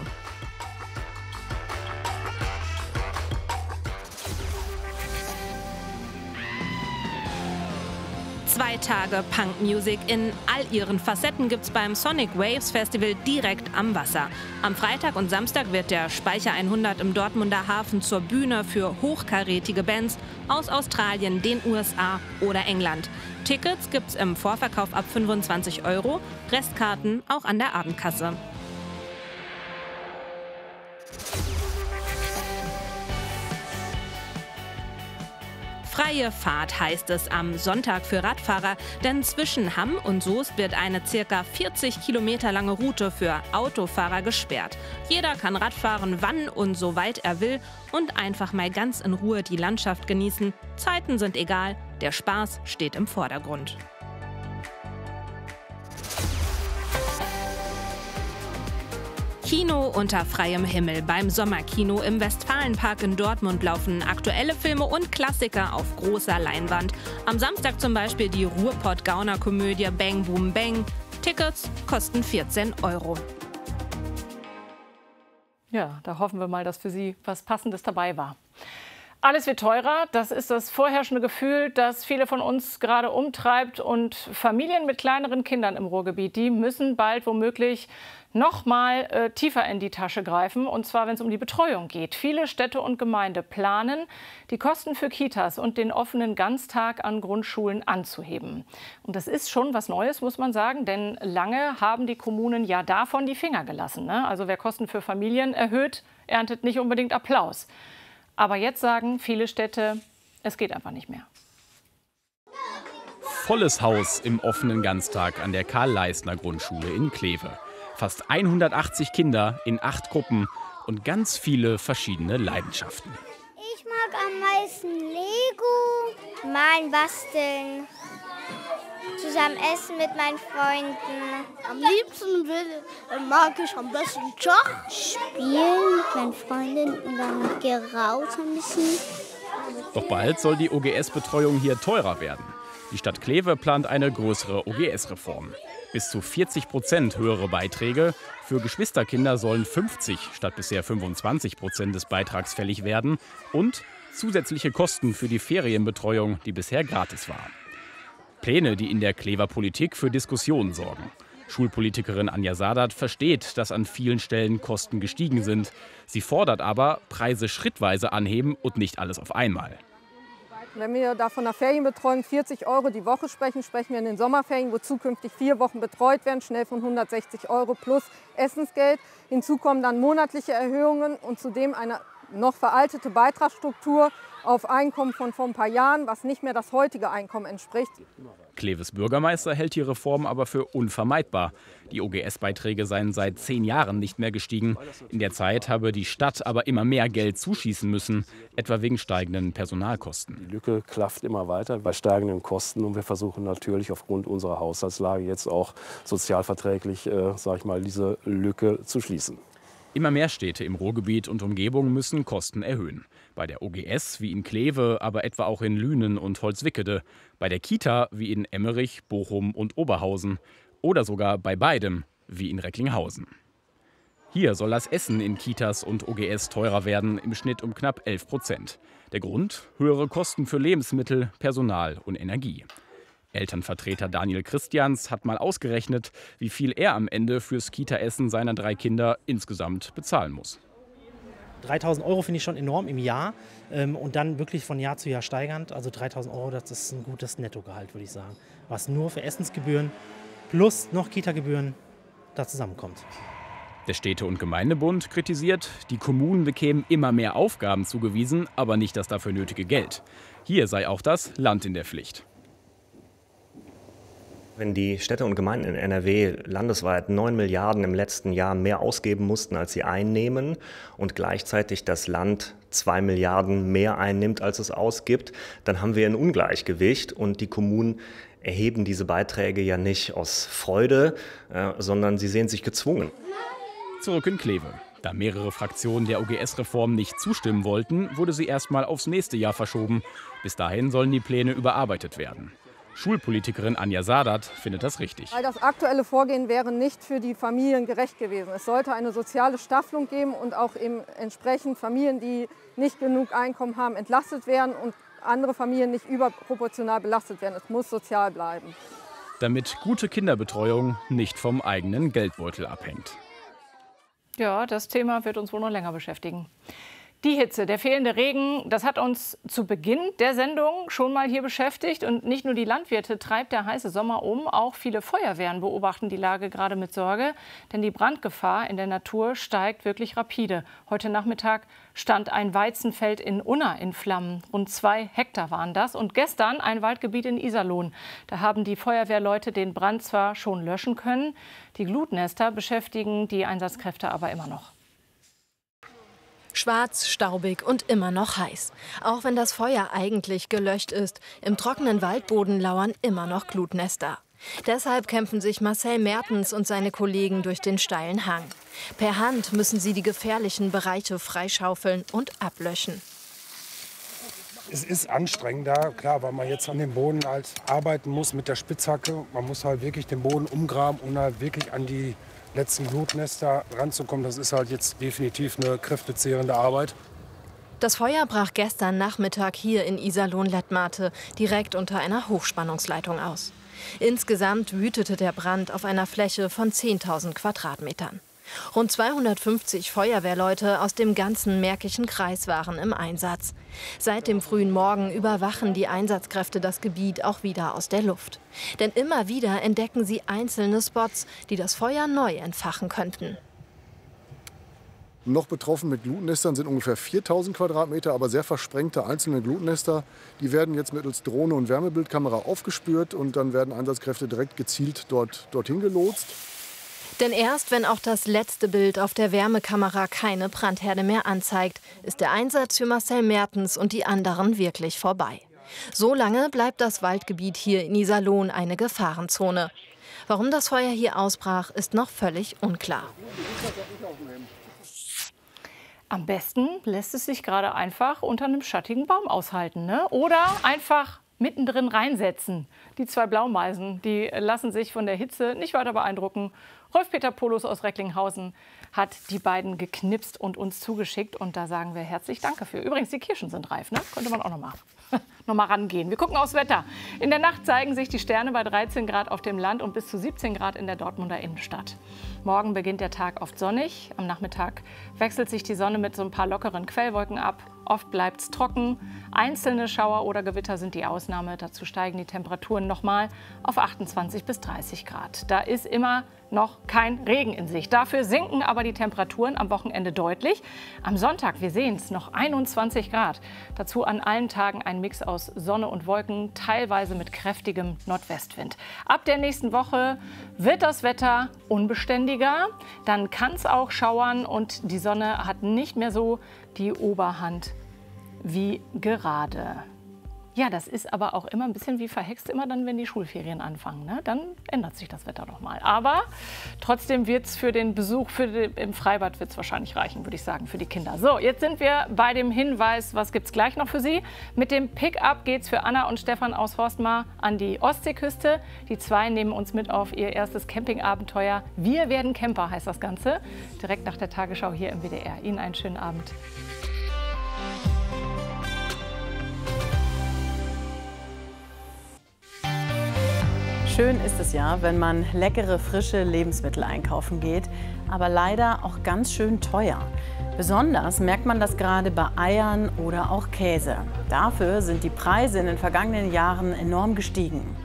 [SPEAKER 12] Zwei Tage Punkmusik in all ihren Facetten gibt's beim Sonic Waves Festival direkt am Wasser. Am Freitag und Samstag wird der Speicher hundert im Dortmunder Hafen zur Bühne für hochkarätige Bands aus Australien, den U S A oder England. Tickets gibt's im Vorverkauf ab fünfundzwanzig Euro, Restkarten auch an der Abendkasse. Freie Fahrt heißt es am Sonntag für Radfahrer, denn zwischen Hamm und Soest wird eine ca. vierzig Kilometer lange Route für Autofahrer gesperrt. Jeder kann Radfahren, wann und so weit er will und einfach mal ganz in Ruhe die Landschaft genießen. Zeiten sind egal, der Spaß steht im Vordergrund. Kino unter freiem Himmel. Beim Sommerkino im Westfalenpark in Dortmund laufen aktuelle Filme und Klassiker auf großer Leinwand. Am Samstag zum Beispiel die Ruhrpott-Gauner-Komödie Bang Boom Bang. Tickets kosten vierzehn Euro.
[SPEAKER 1] Ja, da hoffen wir mal, dass für Sie was Passendes dabei war. Alles wird teurer, das ist das vorherrschende Gefühl, das viele von uns gerade umtreibt. Und Familien mit kleineren Kindern im Ruhrgebiet, die müssen bald womöglich noch mal äh, tiefer in die Tasche greifen, und zwar, wenn es um die Betreuung geht. Viele Städte und Gemeinden planen, die Kosten für Kitas und den offenen Ganztag an Grundschulen anzuheben. Und das ist schon was Neues, muss man sagen, denn lange haben die Kommunen ja davon die Finger gelassen, ne? Also wer Kosten für Familien erhöht, erntet nicht unbedingt Applaus. Aber jetzt sagen viele Städte, es geht einfach nicht mehr.
[SPEAKER 18] Volles Haus im offenen Ganztag an der Karl-Leistner-Grundschule in Kleve. Fast hundertachtzig Kinder in acht Gruppen und ganz viele verschiedene Leidenschaften.
[SPEAKER 14] Ich mag am meisten Lego, malen, basteln, zusammen essen mit meinen Freunden.
[SPEAKER 19] Am liebsten will, mag ich am besten Schach
[SPEAKER 14] spielen mit meinen Freunden und dann geraut ein bisschen.
[SPEAKER 18] Doch bald soll die O G S-Betreuung hier teurer werden. Die Stadt Kleve plant eine größere O G S-Reform. Bis zu vierzig Prozent höhere Beiträge. Für Geschwisterkinder sollen fünfzig statt bisher fünfundzwanzig Prozent des Beitrags fällig werden. Und zusätzliche Kosten für die Ferienbetreuung, die bisher gratis war. Pläne, die in der Klever Politik für Diskussionen sorgen. Schulpolitikerin Anja Sadat versteht, dass an vielen Stellen Kosten gestiegen sind. Sie fordert aber, Preise schrittweise anheben und nicht alles auf einmal.
[SPEAKER 20] Wenn wir da von der Ferienbetreuung vierzig Euro die Woche sprechen, sprechen wir in den Sommerferien, wo zukünftig vier Wochen betreut werden, schnell von hundertsechzig Euro plus Essensgeld. Hinzu kommen dann monatliche Erhöhungen und zudem eine noch veraltete Beitragsstruktur auf Einkommen von vor ein paar Jahren, was nicht mehr das heutige Einkommen entspricht.
[SPEAKER 18] Kleves Bürgermeister hält die Reform aber für unvermeidbar. Die O G S-Beiträge seien seit zehn Jahren nicht mehr gestiegen. In der Zeit habe die Stadt aber immer mehr Geld zuschießen müssen, etwa wegen steigenden Personalkosten.
[SPEAKER 21] Die Lücke klafft immer weiter bei steigenden Kosten und wir versuchen natürlich aufgrund unserer Haushaltslage jetzt auch sozialverträglich, äh, sag ich mal, diese Lücke zu schließen.
[SPEAKER 18] Immer mehr Städte im Ruhrgebiet und Umgebung müssen Kosten erhöhen. Bei der O G S wie in Kleve, aber etwa auch in Lünen und Holzwickede. Bei der Kita wie in Emmerich, Bochum und Oberhausen. Oder sogar bei beidem wie in Recklinghausen. Hier soll das Essen in Kitas und O G S teurer werden, im Schnitt um knapp elf Prozent. Der Grund? Höhere Kosten für Lebensmittel, Personal und Energie. Elternvertreter Daniel Christians hat mal ausgerechnet, wie viel er am Ende fürs Kita-Essen seiner drei Kinder insgesamt bezahlen muss.
[SPEAKER 22] dreitausend Euro finde ich schon enorm im Jahr ähm, und dann wirklich von Jahr zu Jahr steigernd. Also dreitausend Euro, das ist ein gutes Nettogehalt, würde ich sagen. Was nur für Essensgebühren plus noch Kita-Gebühren da zusammenkommt.
[SPEAKER 18] Der Städte- und Gemeindebund kritisiert, die Kommunen bekämen immer mehr Aufgaben zugewiesen, aber nicht das dafür nötige Geld. Hier sei auch das Land in der Pflicht.
[SPEAKER 2] Wenn die Städte und Gemeinden in N R W landesweit neun Milliarden im letzten Jahr mehr ausgeben mussten, als sie einnehmen, und gleichzeitig das Land zwei Milliarden mehr einnimmt, als es ausgibt, dann haben wir ein Ungleichgewicht, und die Kommunen erheben diese Beiträge ja nicht aus Freude, äh, sondern sie sehen sich gezwungen.
[SPEAKER 18] Zurück in Kleve. Da mehrere Fraktionen der O G S-Reform nicht zustimmen wollten, wurde sie erstmal aufs nächste Jahr verschoben. Bis dahin sollen die Pläne überarbeitet werden. Schulpolitikerin Anja Sadat findet das richtig.
[SPEAKER 20] Weil das aktuelle Vorgehen wäre nicht für die Familien gerecht gewesen. Es sollte eine soziale Staffelung geben und auch eben entsprechend Familien, die nicht genug Einkommen haben, entlastet werden und andere Familien nicht überproportional belastet werden. Es muss sozial bleiben.
[SPEAKER 18] Damit gute Kinderbetreuung nicht vom eigenen Geldbeutel abhängt.
[SPEAKER 1] Ja, das Thema wird uns wohl noch länger beschäftigen. Die Hitze, der fehlende Regen, das hat uns zu Beginn der Sendung schon mal hier beschäftigt. Und nicht nur die Landwirte treibt der heiße Sommer um, auch viele Feuerwehren beobachten die Lage gerade mit Sorge. Denn die Brandgefahr in der Natur steigt wirklich rapide. Heute Nachmittag stand ein Weizenfeld in Unna in Flammen. Rund zwei Hektar waren das. Und gestern ein Waldgebiet in Iserlohn. Da haben die Feuerwehrleute den Brand zwar schon löschen können, die Glutnester beschäftigen die Einsatzkräfte aber immer noch.
[SPEAKER 12] Schwarz, staubig und immer noch heiß. Auch wenn das Feuer eigentlich gelöscht ist, im trockenen Waldboden lauern immer noch Glutnester. Deshalb kämpfen sich Marcel Mertens und seine Kollegen durch den steilen Hang. Per Hand müssen sie die gefährlichen Bereiche freischaufeln und ablöschen.
[SPEAKER 4] Es ist anstrengender, klar, weil man jetzt an dem Boden halt arbeiten muss mit der Spitzhacke. Man muss halt wirklich den Boden umgraben, um halt wirklich an die letzten Glutnester ranzukommen. Das ist halt jetzt definitiv eine kräftezehrende Arbeit.
[SPEAKER 12] Das Feuer brach gestern Nachmittag hier in Iserlohn-Lettmate direkt unter einer Hochspannungsleitung aus. Insgesamt wütete der Brand auf einer Fläche von zehntausend Quadratmetern. Rund zweihundertfünfzig Feuerwehrleute aus dem ganzen Märkischen Kreis waren im Einsatz. Seit dem frühen Morgen überwachen die Einsatzkräfte das Gebiet auch wieder aus der Luft. Denn immer wieder entdecken sie einzelne Spots, die das Feuer neu entfachen könnten.
[SPEAKER 23] Noch betroffen mit Glutnestern sind ungefähr viertausend Quadratmeter, aber sehr versprengte einzelne Glutnester. Die werden jetzt mittels Drohne und Wärmebildkamera aufgespürt und dann werden Einsatzkräfte direkt gezielt dort, dorthin gelotst.
[SPEAKER 12] Denn erst wenn auch das letzte Bild auf der Wärmekamera keine Brandherde mehr anzeigt, ist der Einsatz für Marcel Mertens und die anderen wirklich vorbei. So lange bleibt das Waldgebiet hier in Iserlohn eine Gefahrenzone. Warum das Feuer hier ausbrach, ist noch völlig unklar.
[SPEAKER 1] Am besten lässt es sich gerade einfach unter einem schattigen Baum aushalten, ne? Oder einfach mittendrin reinsetzen. Die zwei Blaumeisen, die lassen sich von der Hitze nicht weiter beeindrucken. Rolf-Peter Polus aus Recklinghausen hat die beiden geknipst und uns zugeschickt. Und da sagen wir herzlich Danke für. Übrigens, die Kirschen sind reif, ne? Könnte man auch noch mal, noch mal rangehen. Wir gucken aufs Wetter. In der Nacht zeigen sich die Sterne bei dreizehn Grad auf dem Land und bis zu siebzehn Grad in der Dortmunder Innenstadt. Morgen beginnt der Tag oft sonnig. Am Nachmittag wechselt sich die Sonne mit so ein paar lockeren Quellwolken ab. Oft bleibt es trocken. Einzelne Schauer oder Gewitter sind die Ausnahme. Dazu steigen die Temperaturen noch mal auf achtundzwanzig bis dreißig Grad. Da ist immer noch kein Regen in Sicht. Dafür sinken aber die Temperaturen am Wochenende deutlich. Am Sonntag, wir sehen es, noch einundzwanzig Grad. Dazu an allen Tagen ein Mix aus Sonne und Wolken, teilweise mit kräftigem Nordwestwind. Ab der nächsten Woche wird das Wetter unbeständiger. Dann kann es auch schauern und die Sonne hat nicht mehr so die Oberhand wie gerade. Ja, das ist aber auch immer ein bisschen wie verhext, immer dann, wenn die Schulferien anfangen. Ne? Dann ändert sich das Wetter noch mal. Aber trotzdem wird es für den Besuch für die, im Freibad wird's wahrscheinlich reichen, würde ich sagen, für die Kinder. So, jetzt sind wir bei dem Hinweis, was gibt es gleich noch für Sie? Mit dem Pick-up geht es für Anna und Stefan aus Horstmar an die Ostseeküste. Die zwei nehmen uns mit auf ihr erstes Campingabenteuer. Wir werden Camper, heißt das Ganze. Direkt nach der Tagesschau hier im W D R. Ihnen einen schönen Abend.
[SPEAKER 24] Schön ist es ja, wenn man leckere, frische Lebensmittel einkaufen geht, aber leider auch ganz schön teuer. Besonders merkt man das gerade bei Eiern oder auch Käse. Dafür sind die Preise in den vergangenen Jahren enorm gestiegen.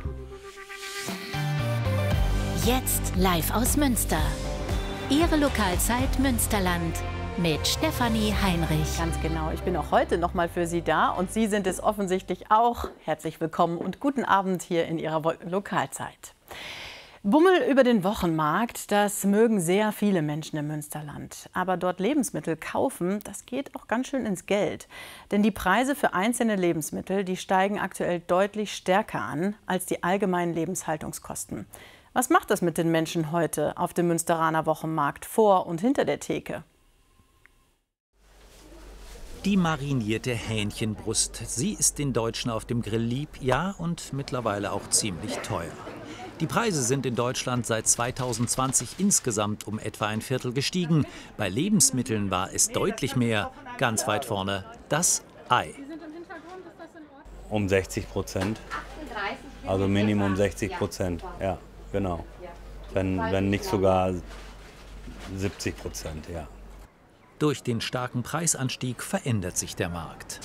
[SPEAKER 25] Jetzt live aus Münster. Ihre Lokalzeit Münsterland.
[SPEAKER 3] mit Stefanie Heinrich.
[SPEAKER 24] Ganz genau, ich bin auch heute noch mal für Sie da und Sie sind es offensichtlich auch. Herzlich willkommen und guten Abend hier in Ihrer Lokalzeit. Bummel über den Wochenmarkt, das mögen sehr viele Menschen im Münsterland. Aber dort Lebensmittel kaufen, das geht auch ganz schön ins Geld. Denn die Preise für einzelne Lebensmittel, die steigen aktuell deutlich stärker an als die allgemeinen Lebenshaltungskosten. Was macht das mit den Menschen heute auf dem Münsteraner Wochenmarkt vor und hinter der Theke?
[SPEAKER 5] Die marinierte Hähnchenbrust. Sie ist den Deutschen auf dem Grill lieb, ja, und mittlerweile auch ziemlich teuer. Die Preise sind in Deutschland seit zweitausendzwanzig insgesamt um etwa ein Viertel gestiegen. Bei Lebensmitteln war es deutlich mehr. Ganz weit vorne das Ei.
[SPEAKER 7] Um sechzig Prozent. Also Minimum sechzig Prozent. Ja, genau. Wenn, wenn nicht sogar siebzig Prozent, ja.
[SPEAKER 5] Durch den starken Preisanstieg verändert sich der Markt.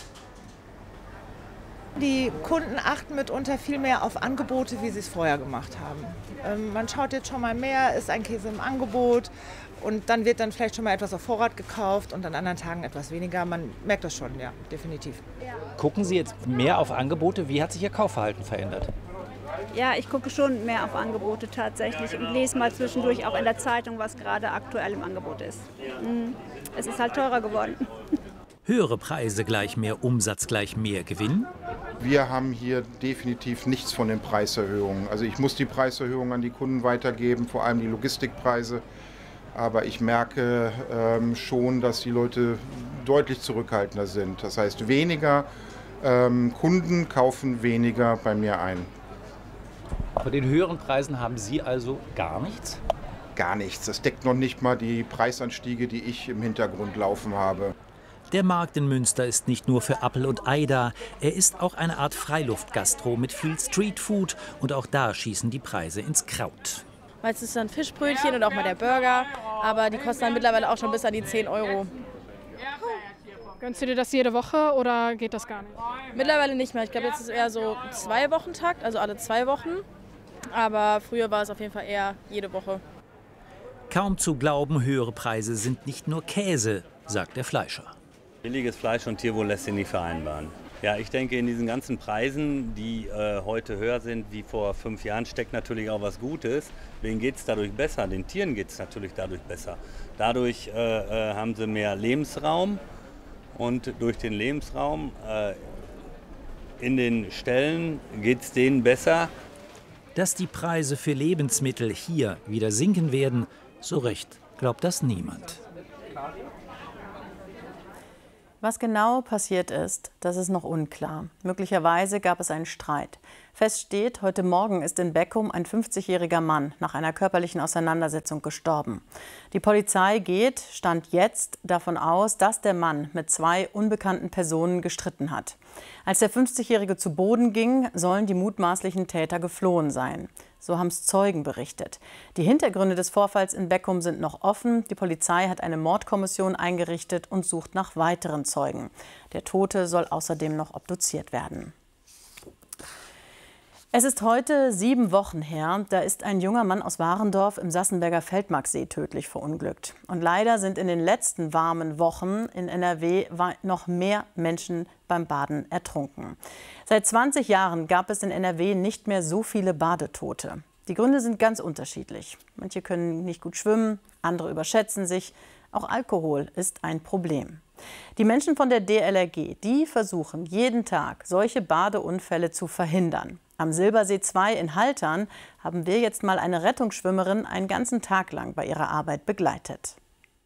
[SPEAKER 8] Die Kunden achten mitunter viel mehr auf Angebote, wie sie es vorher gemacht haben. Ähm, man schaut jetzt schon mal mehr, ist ein Käse im Angebot und dann wird dann vielleicht schon mal etwas auf Vorrat gekauft und an anderen Tagen etwas weniger. Man merkt das schon, ja, definitiv.
[SPEAKER 25] Gucken Sie jetzt mehr auf Angebote? Wie hat sich Ihr Kaufverhalten verändert?
[SPEAKER 26] Ja, ich gucke schon mehr auf Angebote tatsächlich und lese mal zwischendurch auch in der Zeitung, was gerade aktuell im Angebot ist. Es ist halt teurer geworden.
[SPEAKER 5] Höhere Preise gleich mehr Umsatz, gleich mehr Gewinn?
[SPEAKER 27] Wir haben hier definitiv nichts von den Preiserhöhungen. Also ich muss die Preiserhöhungen an die Kunden weitergeben, vor allem die Logistikpreise. Aber ich merke ähm, schon, dass die Leute deutlich zurückhaltender sind. Das heißt, weniger ähm, Kunden kaufen weniger bei mir ein.
[SPEAKER 25] Von den höheren Preisen haben Sie also gar nichts?
[SPEAKER 27] Gar nichts. Das deckt noch nicht mal die Preisanstiege, die ich im Hintergrund laufen habe.
[SPEAKER 5] Der Markt in Münster ist nicht nur für Appel und Ei da. Er ist auch eine Art Freiluftgastro mit viel Streetfood. Und auch da schießen die Preise ins Kraut.
[SPEAKER 28] Meistens ist dann Fischbrötchen und auch mal der Burger. Aber die kosten dann mittlerweile auch schon bis an die zehn Euro.
[SPEAKER 29] Gönnst du dir das jede Woche oder geht das gar nicht?
[SPEAKER 28] Mittlerweile nicht mehr. Ich glaube, jetzt ist es eher so zwei Wochen Takt, also alle zwei Wochen. Aber früher war es auf jeden Fall eher jede Woche.
[SPEAKER 5] Kaum zu glauben, höhere Preise sind nicht nur Käse, sagt der Fleischer.
[SPEAKER 7] Billiges Fleisch und Tierwohl lässt sich nicht vereinbaren. Ja, ich denke, in diesen ganzen Preisen, die äh, heute höher sind wie vor fünf Jahren, steckt natürlich auch was Gutes. Wem geht es dadurch besser? Den Tieren geht es natürlich dadurch besser. Dadurch äh, äh, haben sie mehr Lebensraum und durch den Lebensraum äh, in den Ställen geht es denen besser.
[SPEAKER 5] Dass die Preise für Lebensmittel hier wieder sinken werden, so recht glaubt das niemand.
[SPEAKER 24] Was genau passiert ist, das ist noch unklar. Möglicherweise gab es einen Streit. Fest steht, heute Morgen ist in Beckum ein fünfzigjähriger Mann nach einer körperlichen Auseinandersetzung gestorben. Die Polizei geht, Stand jetzt, davon aus, dass der Mann mit zwei unbekannten Personen gestritten hat. Als der fünfzigjährige zu Boden ging, sollen die mutmaßlichen Täter geflohen sein. So haben es Zeugen berichtet. Die Hintergründe des Vorfalls in Beckum sind noch offen. Die Polizei hat eine Mordkommission eingerichtet und sucht nach weiteren Zeugen. Der Tote soll außerdem noch obduziert werden. Es ist heute sieben Wochen her, da ist ein junger Mann aus Warendorf im Sassenberger Feldmarksee tödlich verunglückt. Und leider sind in den letzten warmen Wochen in N R W noch mehr Menschen beim Baden ertrunken. Seit zwanzig Jahren gab es in N R W nicht mehr so viele Badetote. Die Gründe sind ganz unterschiedlich. Manche können nicht gut schwimmen, andere überschätzen sich. Auch Alkohol ist ein Problem. Die Menschen von der D L R G, die versuchen jeden Tag, solche Badeunfälle zu verhindern. Am Silbersee zwei in Haltern haben wir jetzt mal eine Rettungsschwimmerin einen ganzen Tag lang bei ihrer Arbeit begleitet.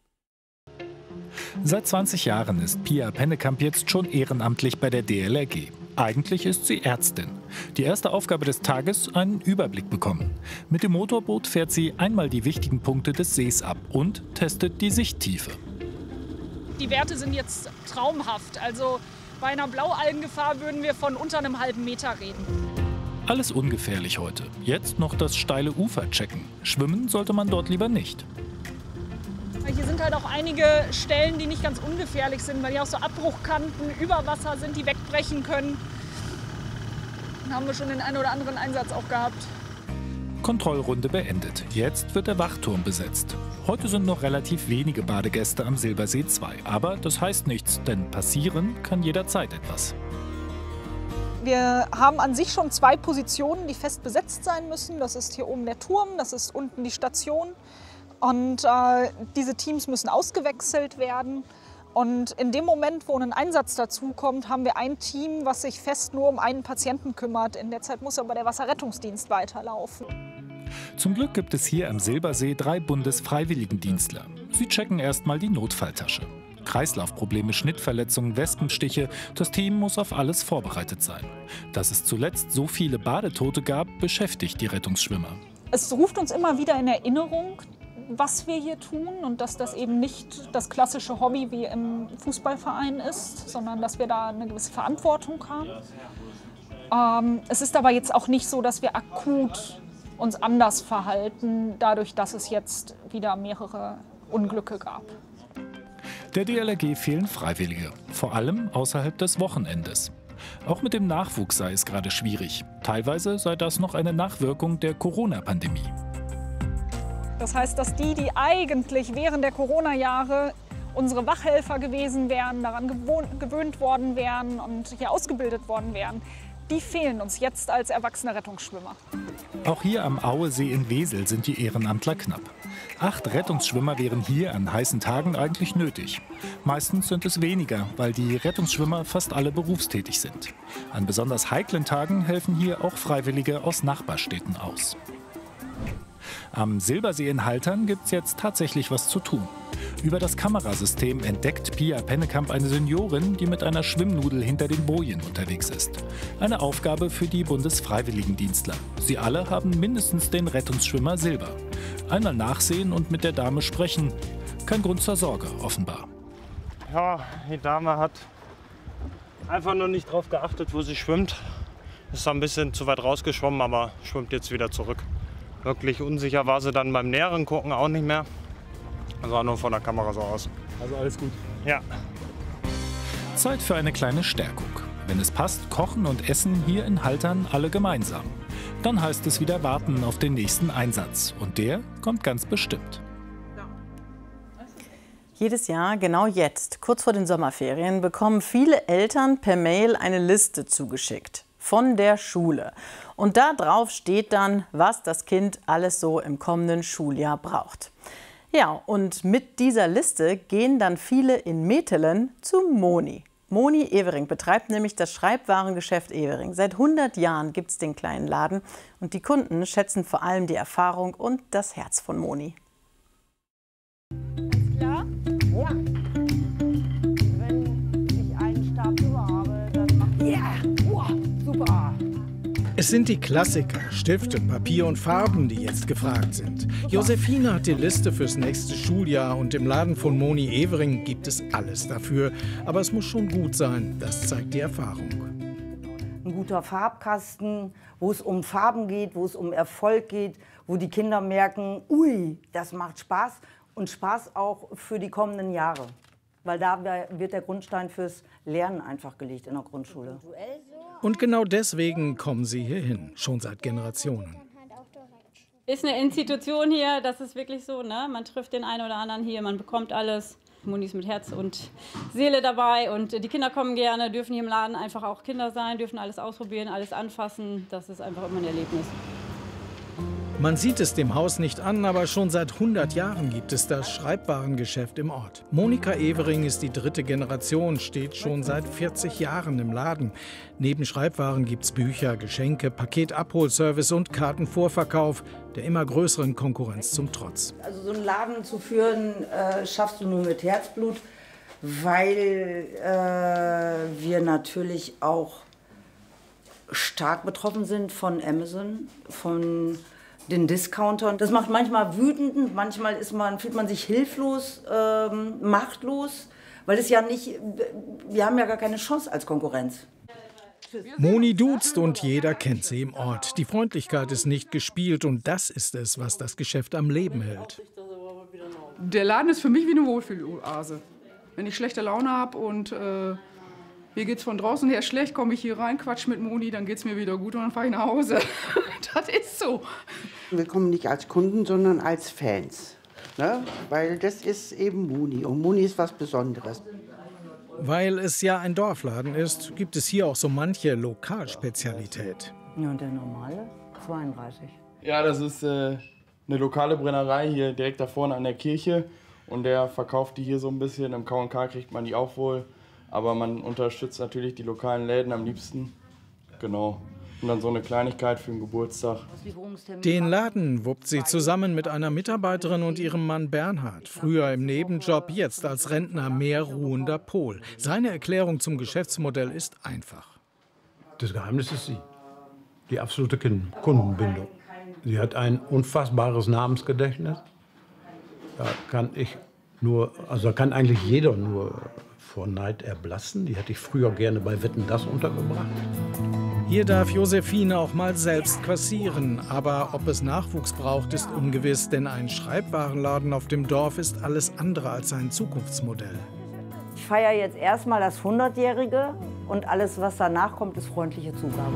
[SPEAKER 10] Seit zwanzig Jahren ist Pia Pennekamp jetzt schon ehrenamtlich bei der D L R G. Eigentlich ist sie Ärztin. Die erste Aufgabe des Tages, einen Überblick bekommen. Mit dem Motorboot fährt sie einmal die wichtigen Punkte des Sees ab und testet die Sichttiefe.
[SPEAKER 16] Die Werte sind jetzt traumhaft. Also bei einer Blaualgengefahr würden wir von unter einem halben Meter reden.
[SPEAKER 10] Alles ungefährlich heute. Jetzt noch das steile Ufer checken. Schwimmen sollte man dort lieber nicht.
[SPEAKER 16] Hier sind halt auch einige Stellen, die nicht ganz ungefährlich sind, weil hier auch so Abbruchkanten über Wasser sind, die wegbrechen können. Da haben wir schon den einen oder anderen Einsatz auch gehabt.
[SPEAKER 10] Kontrollrunde beendet. Jetzt wird der Wachturm besetzt. Heute sind noch relativ wenige Badegäste am Silbersee zwei. Aber das heißt nichts, denn passieren kann jederzeit etwas.
[SPEAKER 16] Wir haben an sich schon zwei Positionen, die fest besetzt sein müssen. Das ist hier oben der Turm, das ist unten die Station. Und äh, diese Teams müssen ausgewechselt werden. Und in dem Moment, wo ein Einsatz dazukommt, haben wir ein Team, was sich fest nur um einen Patienten kümmert. In der Zeit muss aber der Wasserrettungsdienst weiterlaufen.
[SPEAKER 10] Zum Glück gibt es hier am Silbersee drei Bundesfreiwilligendienstler. Sie checken erstmal die Notfalltasche. Kreislaufprobleme, Schnittverletzungen, Wespenstiche. Das Team muss auf alles vorbereitet sein. Dass es zuletzt so viele Badetote gab, beschäftigt die Rettungsschwimmer.
[SPEAKER 16] Es ruft uns immer wieder in Erinnerung, was wir hier tun und dass das eben nicht das klassische Hobby wie im Fußballverein ist, sondern dass wir da eine gewisse Verantwortung haben. Ähm, es ist aber jetzt auch nicht so, dass wir akut uns anders verhalten, dadurch, dass es jetzt wieder mehrere Unglücke gab.
[SPEAKER 10] Der D L R G fehlen Freiwillige, vor allem außerhalb des Wochenendes. Auch mit dem Nachwuchs sei es gerade schwierig. Teilweise sei das noch eine Nachwirkung der Corona-Pandemie.
[SPEAKER 16] Das heißt, dass die, die eigentlich während der Corona-Jahre unsere Wachhelfer gewesen wären, daran gewöhnt worden wären und hier ausgebildet worden wären, die fehlen uns jetzt als erwachsene Rettungsschwimmer.
[SPEAKER 10] Auch hier am Auesee in Wesel sind die Ehrenamtler knapp. Acht Rettungsschwimmer wären hier an heißen Tagen eigentlich nötig. Meistens sind es weniger, weil die Rettungsschwimmer fast alle berufstätig sind. An besonders heiklen Tagen helfen hier auch Freiwillige aus Nachbarstädten aus. Am Silbersee in Haltern gibt es jetzt tatsächlich was zu tun. Über das Kamerasystem entdeckt Pia Pennekamp eine Seniorin, die mit einer Schwimmnudel hinter den Bojen unterwegs ist. Eine Aufgabe für die Bundesfreiwilligendienstler. Sie alle haben mindestens den Rettungsschwimmer Silber. Einmal nachsehen und mit der Dame sprechen. Kein Grund zur Sorge, offenbar.
[SPEAKER 6] Ja, die Dame hat einfach nur nicht darauf geachtet, wo sie schwimmt. Ist ein bisschen zu weit rausgeschwommen, aber schwimmt jetzt wieder zurück. Wirklich unsicher war sie dann beim näheren Gucken auch nicht mehr. Also auch nur von der Kamera so aus.
[SPEAKER 10] Also alles gut?
[SPEAKER 6] Ja.
[SPEAKER 10] Zeit für eine kleine Stärkung. Wenn es passt, kochen und essen hier in Haltern alle gemeinsam. Dann heißt es wieder warten auf den nächsten Einsatz. Und der kommt ganz bestimmt.
[SPEAKER 24] Jedes Jahr, genau jetzt, kurz vor den Sommerferien, bekommen viele Eltern per Mail eine Liste zugeschickt. Von der Schule. Und da drauf steht dann, was das Kind alles so im kommenden Schuljahr braucht. Ja, und mit dieser Liste gehen dann viele in Metelen zu Moni. Moni Evering betreibt nämlich das Schreibwarengeschäft Evering. Seit hundert Jahren gibt es den kleinen Laden und die Kunden schätzen vor allem die Erfahrung und das Herz von Moni.
[SPEAKER 9] Alles klar? Ja. Wenn ich einen Stab über habe, dann mache ich... Ja! Wow, super!
[SPEAKER 11] Es sind die Klassiker, Stifte, Papier und Farben, die jetzt gefragt sind. Josephine hat die Liste fürs nächste Schuljahr und im Laden von Moni Evering gibt es alles dafür. Aber es muss schon gut sein, das zeigt die Erfahrung.
[SPEAKER 9] Ein guter Farbkasten, wo es um Farben geht, wo es um Erfolg geht, wo die Kinder merken, ui, das macht Spaß und Spaß auch für die kommenden Jahre. Weil da wird der Grundstein fürs Lernen einfach gelegt in der Grundschule.
[SPEAKER 11] Und genau deswegen kommen sie hierhin, schon seit Generationen.
[SPEAKER 13] Ist eine Institution hier, das ist wirklich so, ne? Man trifft den einen oder anderen hier, man bekommt alles. Moni ist mit Herz und Seele dabei und die Kinder kommen gerne, dürfen hier im Laden einfach auch Kinder sein, dürfen alles ausprobieren, alles anfassen. Das ist einfach immer ein Erlebnis.
[SPEAKER 11] Man sieht es dem Haus nicht an, aber schon seit hundert Jahren gibt es das Schreibwarengeschäft im Ort. Monika Evering ist die dritte Generation, steht schon seit vierzig Jahren im Laden. Neben Schreibwaren gibt es Bücher, Geschenke, Paketabholservice und Kartenvorverkauf, der immer größeren Konkurrenz zum Trotz.
[SPEAKER 9] Also so einen Laden zu führen, äh, schaffst du nur mit Herzblut, weil äh, wir natürlich auch stark betroffen sind von Amazon, von den Discountern. Das macht manchmal wütend, manchmal ist man, fühlt man sich hilflos, ähm, machtlos, weil es ja nicht, wir haben ja gar keine Chance als Konkurrenz.
[SPEAKER 11] Moni duzt und jeder kennt sie im Ort. Die Freundlichkeit ist nicht gespielt und das ist es, was das Geschäft am Leben hält.
[SPEAKER 14] Der Laden ist für mich wie eine Wohlfühloase. Wenn ich schlechte Laune habe und äh,
[SPEAKER 2] mir geht's von draußen her schlecht, komme ich hier rein, quatsch mit Moni, dann geht's mir wieder gut und dann fahre ich nach Hause. Das ist so.
[SPEAKER 14] Wir kommen nicht als Kunden, sondern als Fans. Ne? Weil das ist eben Moni und Moni ist was Besonderes.
[SPEAKER 11] Weil es ja ein Dorfladen ist, gibt es hier auch so manche Lokalspezialität.
[SPEAKER 9] Ja, und der normale? zweiunddreißig.
[SPEAKER 15] Ja, das ist äh, eine lokale Brennerei hier direkt da vorne an der Kirche. Und der verkauft die hier so ein bisschen. Im K und K kriegt man die auch wohl. Aber man unterstützt natürlich die lokalen Läden am liebsten. Genau. Und dann so eine Kleinigkeit für den Geburtstag.
[SPEAKER 11] Den Laden wuppt sie zusammen mit einer Mitarbeiterin und ihrem Mann Bernhard. Früher im Nebenjob, jetzt als Rentner mehr ruhender Pol. Seine Erklärung zum Geschäftsmodell ist einfach.
[SPEAKER 17] Das Geheimnis ist sie. Die absolute Kundenbindung. Sie hat ein unfassbares Namensgedächtnis. Da kann ich nur, also da kann eigentlich jeder nur vor Neid erblassen. Die hätte ich früher gerne bei Wetten, das untergebracht.
[SPEAKER 11] Hier darf Josephine auch mal selbst kassieren. Aber ob es Nachwuchs braucht, ist ungewiss. Denn ein Schreibwarenladen auf dem Dorf ist alles andere als ein Zukunftsmodell.
[SPEAKER 9] Ich feiere jetzt erstmal das hundertjährige und alles, was danach kommt, ist freundliche Zugabe.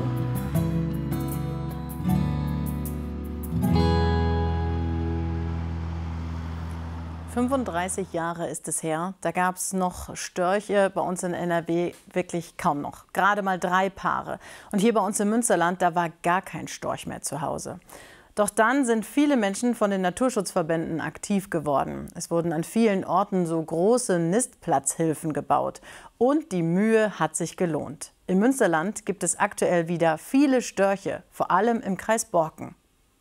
[SPEAKER 24] fünfunddreißig Jahre ist es her. Da gab es noch Störche bei uns in N R W wirklich kaum noch. Gerade mal drei Paare. Und hier bei uns im Münsterland, da war gar kein Storch mehr zu Hause. Doch dann sind viele Menschen von den Naturschutzverbänden aktiv geworden. Es wurden an vielen Orten so große Nistplatzhilfen gebaut. Und die Mühe hat sich gelohnt. Im Münsterland gibt es aktuell wieder viele Störche, vor allem im Kreis Borken.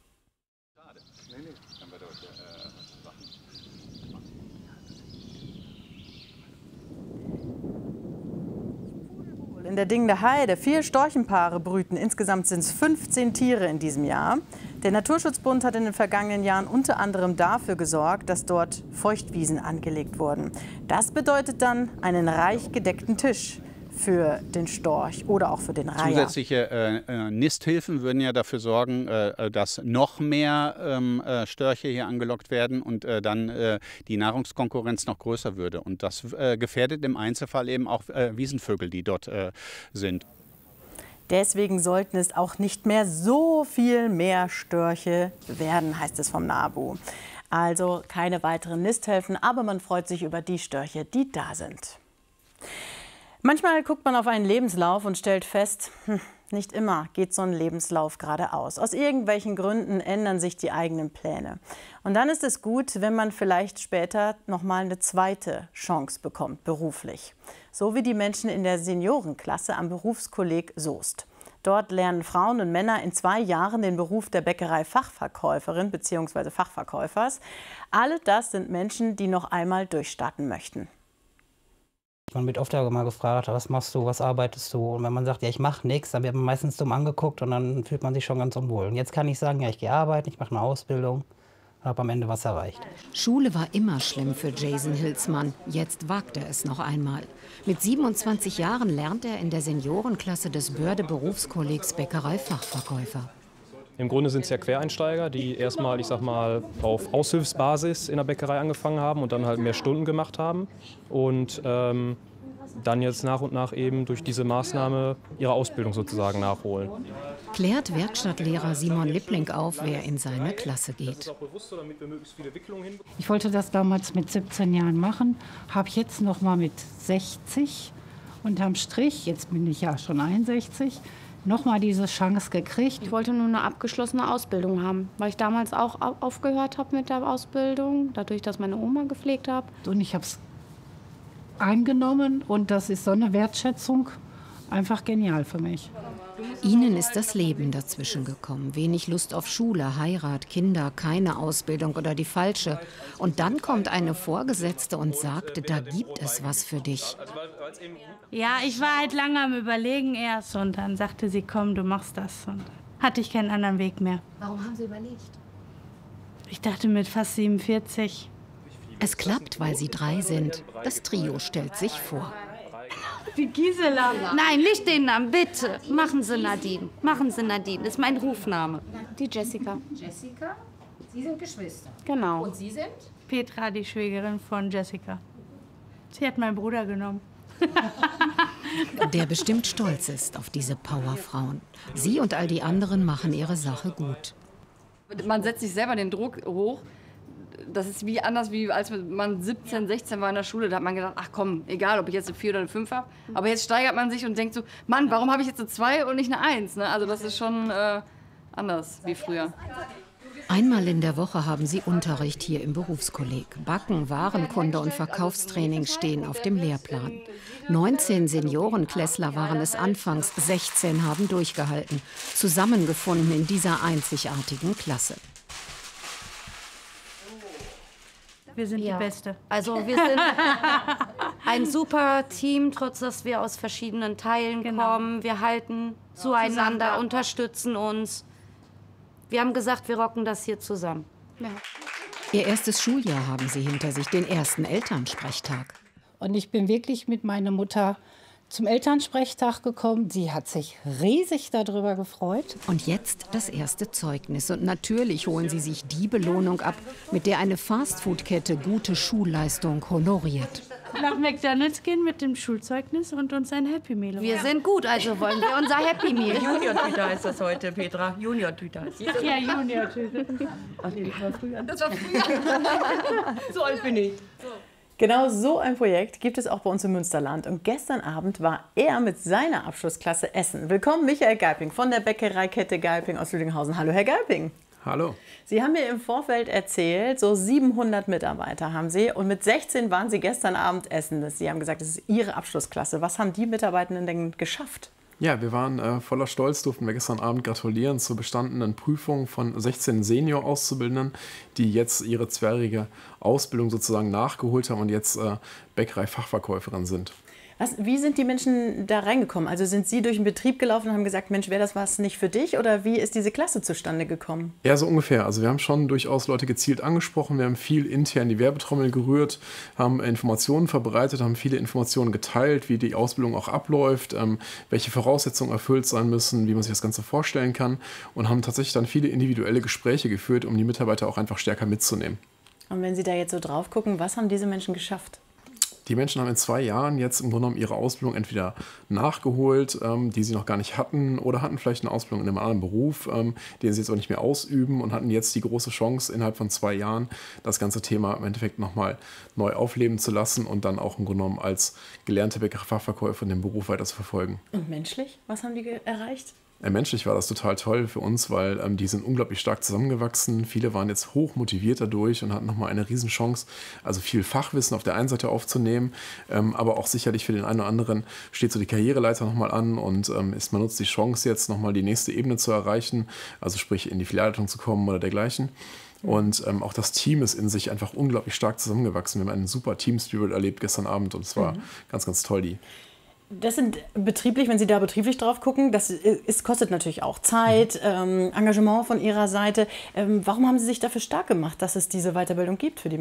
[SPEAKER 24] In der Dingender Heide vier Storchenpaare brüten. Insgesamt sind es fünfzehn Tiere in diesem Jahr. Der Naturschutzbund hat in den vergangenen Jahren unter anderem dafür gesorgt, dass dort Feuchtwiesen angelegt wurden. Das bedeutet dann einen reich gedeckten Tisch für den Storch oder auch für den Reiher.
[SPEAKER 18] Zusätzliche äh, Nisthilfen würden ja dafür sorgen, äh, dass noch mehr ähm, äh, Störche hier angelockt werden und äh, dann äh, die Nahrungskonkurrenz noch größer würde. Und das äh, gefährdet im Einzelfall eben auch äh, Wiesenvögel, die dort äh, sind.
[SPEAKER 24] Deswegen sollten es auch nicht mehr so viel mehr Störche werden, heißt es vom NABU. Also keine weiteren Nisthilfen, aber man freut sich über die Störche, die da sind. Manchmal guckt man auf einen Lebenslauf und stellt fest, hm, nicht immer geht so ein Lebenslauf geradeaus. Aus irgendwelchen Gründen ändern sich die eigenen Pläne. Und dann ist es gut, wenn man vielleicht später noch mal eine zweite Chance bekommt, beruflich. So wie die Menschen in der Seniorenklasse am Berufskolleg Soest. Dort lernen Frauen und Männer in zwei Jahren den Beruf der Bäckerei-Fachverkäuferin bzw. Fachverkäufers. Alle das sind Menschen, die noch einmal durchstarten möchten.
[SPEAKER 19] Man wird oft mal gefragt, was machst du, was arbeitest du? Und wenn man sagt, ja, ich mache nichts, dann wird man meistens dumm angeguckt und dann fühlt man sich schon ganz unwohl. Und jetzt kann ich sagen, ja, ich gehe arbeiten, ich mache eine Ausbildung und habe am Ende was erreicht.
[SPEAKER 20] Schule war immer schlimm für Jason Hilsmann. Jetzt wagt er es noch einmal. Mit siebenundzwanzig Jahren lernt er in der Seniorenklasse des Börde Berufskollegs Bäckerei-Fachverkäufer.
[SPEAKER 21] Im Grunde sind es ja Quereinsteiger, die erstmal, ich sag mal, auf Aushilfsbasis in der Bäckerei angefangen haben und dann halt mehr Stunden gemacht haben und ähm, dann jetzt nach und nach eben durch diese Maßnahme ihre Ausbildung sozusagen nachholen.
[SPEAKER 20] Klärt Werkstattlehrer Simon Lippling auf, wer in seine Klasse geht.
[SPEAKER 22] Ich wollte das damals mit siebzehn Jahren machen, habe jetzt noch mal mit sechzig unterm Strich, jetzt bin ich ja schon einundsechzig, noch mal diese Chance gekriegt.
[SPEAKER 30] Ich wollte nur eine abgeschlossene Ausbildung haben, weil ich damals auch aufgehört habe mit der Ausbildung, dadurch, dass meine Oma gepflegt habe.
[SPEAKER 22] Und ich habe es eingenommen und das ist so eine Wertschätzung, einfach genial für mich.
[SPEAKER 20] Ihnen ist das Leben dazwischen gekommen. Wenig Lust auf Schule, Heirat, Kinder, keine Ausbildung oder die falsche. Und dann kommt eine Vorgesetzte und sagt, da gibt es was für dich.
[SPEAKER 30] Ja, ich war halt lange am Überlegen erst und dann sagte sie, komm, du machst das. Und hatte ich keinen anderen Weg mehr.
[SPEAKER 20] Warum haben Sie überlegt?
[SPEAKER 30] Ich dachte mit fast siebenundvierzig.
[SPEAKER 20] Es klappt, weil Sie drei sind. Das Trio stellt sich vor.
[SPEAKER 30] Die Gisela. Nein, nicht den Namen, bitte. Machen Sie Nadine. Machen Sie Nadine, das ist mein Rufname. Die Jessica.
[SPEAKER 20] Jessica? Sie sind Geschwister.
[SPEAKER 30] Genau.
[SPEAKER 20] Und Sie sind?
[SPEAKER 30] Petra, die Schwägerin von Jessica. Sie hat meinen Bruder genommen.
[SPEAKER 20] Der bestimmt stolz ist auf diese Powerfrauen. Sie und all die anderen machen ihre Sache gut.
[SPEAKER 1] Man setzt sich selber den Druck hoch. Das ist wie anders, wie als man siebzehn, sechzehn war in der Schule. Da hat man gedacht, ach komm, egal, ob ich jetzt eine vier oder eine fünf habe. Aber jetzt steigert man sich und denkt so, Mann, warum habe ich jetzt eine zwei und nicht eine eins? Ne? Also das ist schon äh, anders wie früher.
[SPEAKER 20] Einmal in der Woche haben sie Unterricht hier im Berufskolleg. Backen, Warenkunde und Verkaufstraining stehen auf dem Lehrplan. neunzehn Seniorenklässler waren es anfangs, sechzehn haben durchgehalten. Zusammengefunden in dieser einzigartigen Klasse.
[SPEAKER 30] Wir sind Ja. die Beste. Also wir sind ein super Team, trotz dass wir aus verschiedenen Teilen kommen. Wir halten zueinander, Zusammen. unterstützen uns. Wir haben gesagt, wir rocken das hier zusammen. Ja.
[SPEAKER 20] Ihr erstes Schuljahr haben sie hinter sich, den ersten Elternsprechtag.
[SPEAKER 22] Und ich bin wirklich mit meiner Mutter zum Elternsprechtag gekommen. Sie hat sich riesig darüber gefreut.
[SPEAKER 20] Und jetzt das erste Zeugnis. Und natürlich holen sie sich die Belohnung ab, mit der eine Fastfood-Kette gute Schulleistung honoriert.
[SPEAKER 30] Nach McDonald's gehen mit dem Schulzeugnis und uns ein Happy Meal. Wir sind gut, also wollen wir unser Happy Meal.
[SPEAKER 3] Junior-Tüte heißt das heute, Petra. Junior-Tüte heißt das.
[SPEAKER 30] Ja, Junior-Tüte.
[SPEAKER 3] Ach nee, das war früher. Das war früher. So alt bin ich.
[SPEAKER 24] Genau so ein Projekt gibt es auch bei uns im Münsterland. Und gestern Abend war er mit seiner Abschlussklasse essen. Willkommen, Michael Geiping von der Bäckereikette Geiping aus Lüdinghausen. Hallo, Herr Geiping.
[SPEAKER 4] Hallo.
[SPEAKER 24] Sie haben mir im Vorfeld erzählt, so siebenhundert Mitarbeiter haben Sie. Und mit sechzehn waren Sie gestern Abend essen. Sie haben gesagt, das ist Ihre Abschlussklasse. Was haben die Mitarbeitenden denn geschafft?
[SPEAKER 4] Ja, wir waren äh, voller Stolz, durften wir gestern Abend gratulieren zur bestandenen Prüfung von sechzehn Senior-Auszubildenden, die jetzt ihre zweijährige Ausbildung sozusagen nachgeholt haben und jetzt äh, Bäckerei-Fachverkäuferin sind.
[SPEAKER 24] Was, wie sind die Menschen da reingekommen? Also sind Sie durch den Betrieb gelaufen und haben gesagt, Mensch, wäre das was nicht für dich? Oder wie ist diese Klasse zustande gekommen?
[SPEAKER 4] Ja, so ungefähr. Also wir haben schon durchaus Leute gezielt angesprochen. Wir haben viel intern die Werbetrommel gerührt, haben Informationen verbreitet, haben viele Informationen geteilt, wie die Ausbildung auch abläuft, ähm, welche Voraussetzungen erfüllt sein müssen, wie man sich das Ganze vorstellen kann und haben tatsächlich dann viele individuelle Gespräche geführt, um die Mitarbeiter auch einfach stärker mitzunehmen.
[SPEAKER 24] Und wenn Sie da jetzt so drauf gucken, was haben diese Menschen geschafft?
[SPEAKER 4] Die Menschen haben in zwei Jahren jetzt im Grunde genommen ihre Ausbildung entweder nachgeholt, ähm, die sie noch gar nicht hatten, oder hatten vielleicht eine Ausbildung in einem anderen Beruf, ähm, den sie jetzt auch nicht mehr ausüben und hatten jetzt die große Chance, innerhalb von zwei Jahren das ganze Thema im Endeffekt nochmal neu aufleben zu lassen und dann auch im Grunde genommen als gelernte Bäckerfachverkäufer den Beruf weiter zu verfolgen.
[SPEAKER 24] Und menschlich? Was haben die erreicht?
[SPEAKER 4] Menschlich war das total toll für uns, weil ähm, die sind unglaublich stark zusammengewachsen. Viele waren jetzt hoch motiviert dadurch und hatten nochmal eine Riesenchance, also viel Fachwissen auf der einen Seite aufzunehmen, ähm, aber auch sicherlich für den einen oder anderen steht so die Karriereleiter nochmal an und ähm, ist, man nutzt die Chance jetzt nochmal die nächste Ebene zu erreichen, also sprich in die Filialleitung zu kommen oder dergleichen. Und ähm, auch das Team ist in sich einfach unglaublich stark zusammengewachsen. Wir haben einen super Team-Spirit erlebt gestern Abend und es war
[SPEAKER 24] Mhm.
[SPEAKER 4] ganz, ganz toll, die.
[SPEAKER 24] Das sind betrieblich, wenn Sie da betrieblich drauf gucken, das ist, kostet natürlich auch Zeit, ähm, Engagement von Ihrer Seite. Ähm, warum haben Sie sich dafür stark gemacht, dass es diese Weiterbildung gibt für die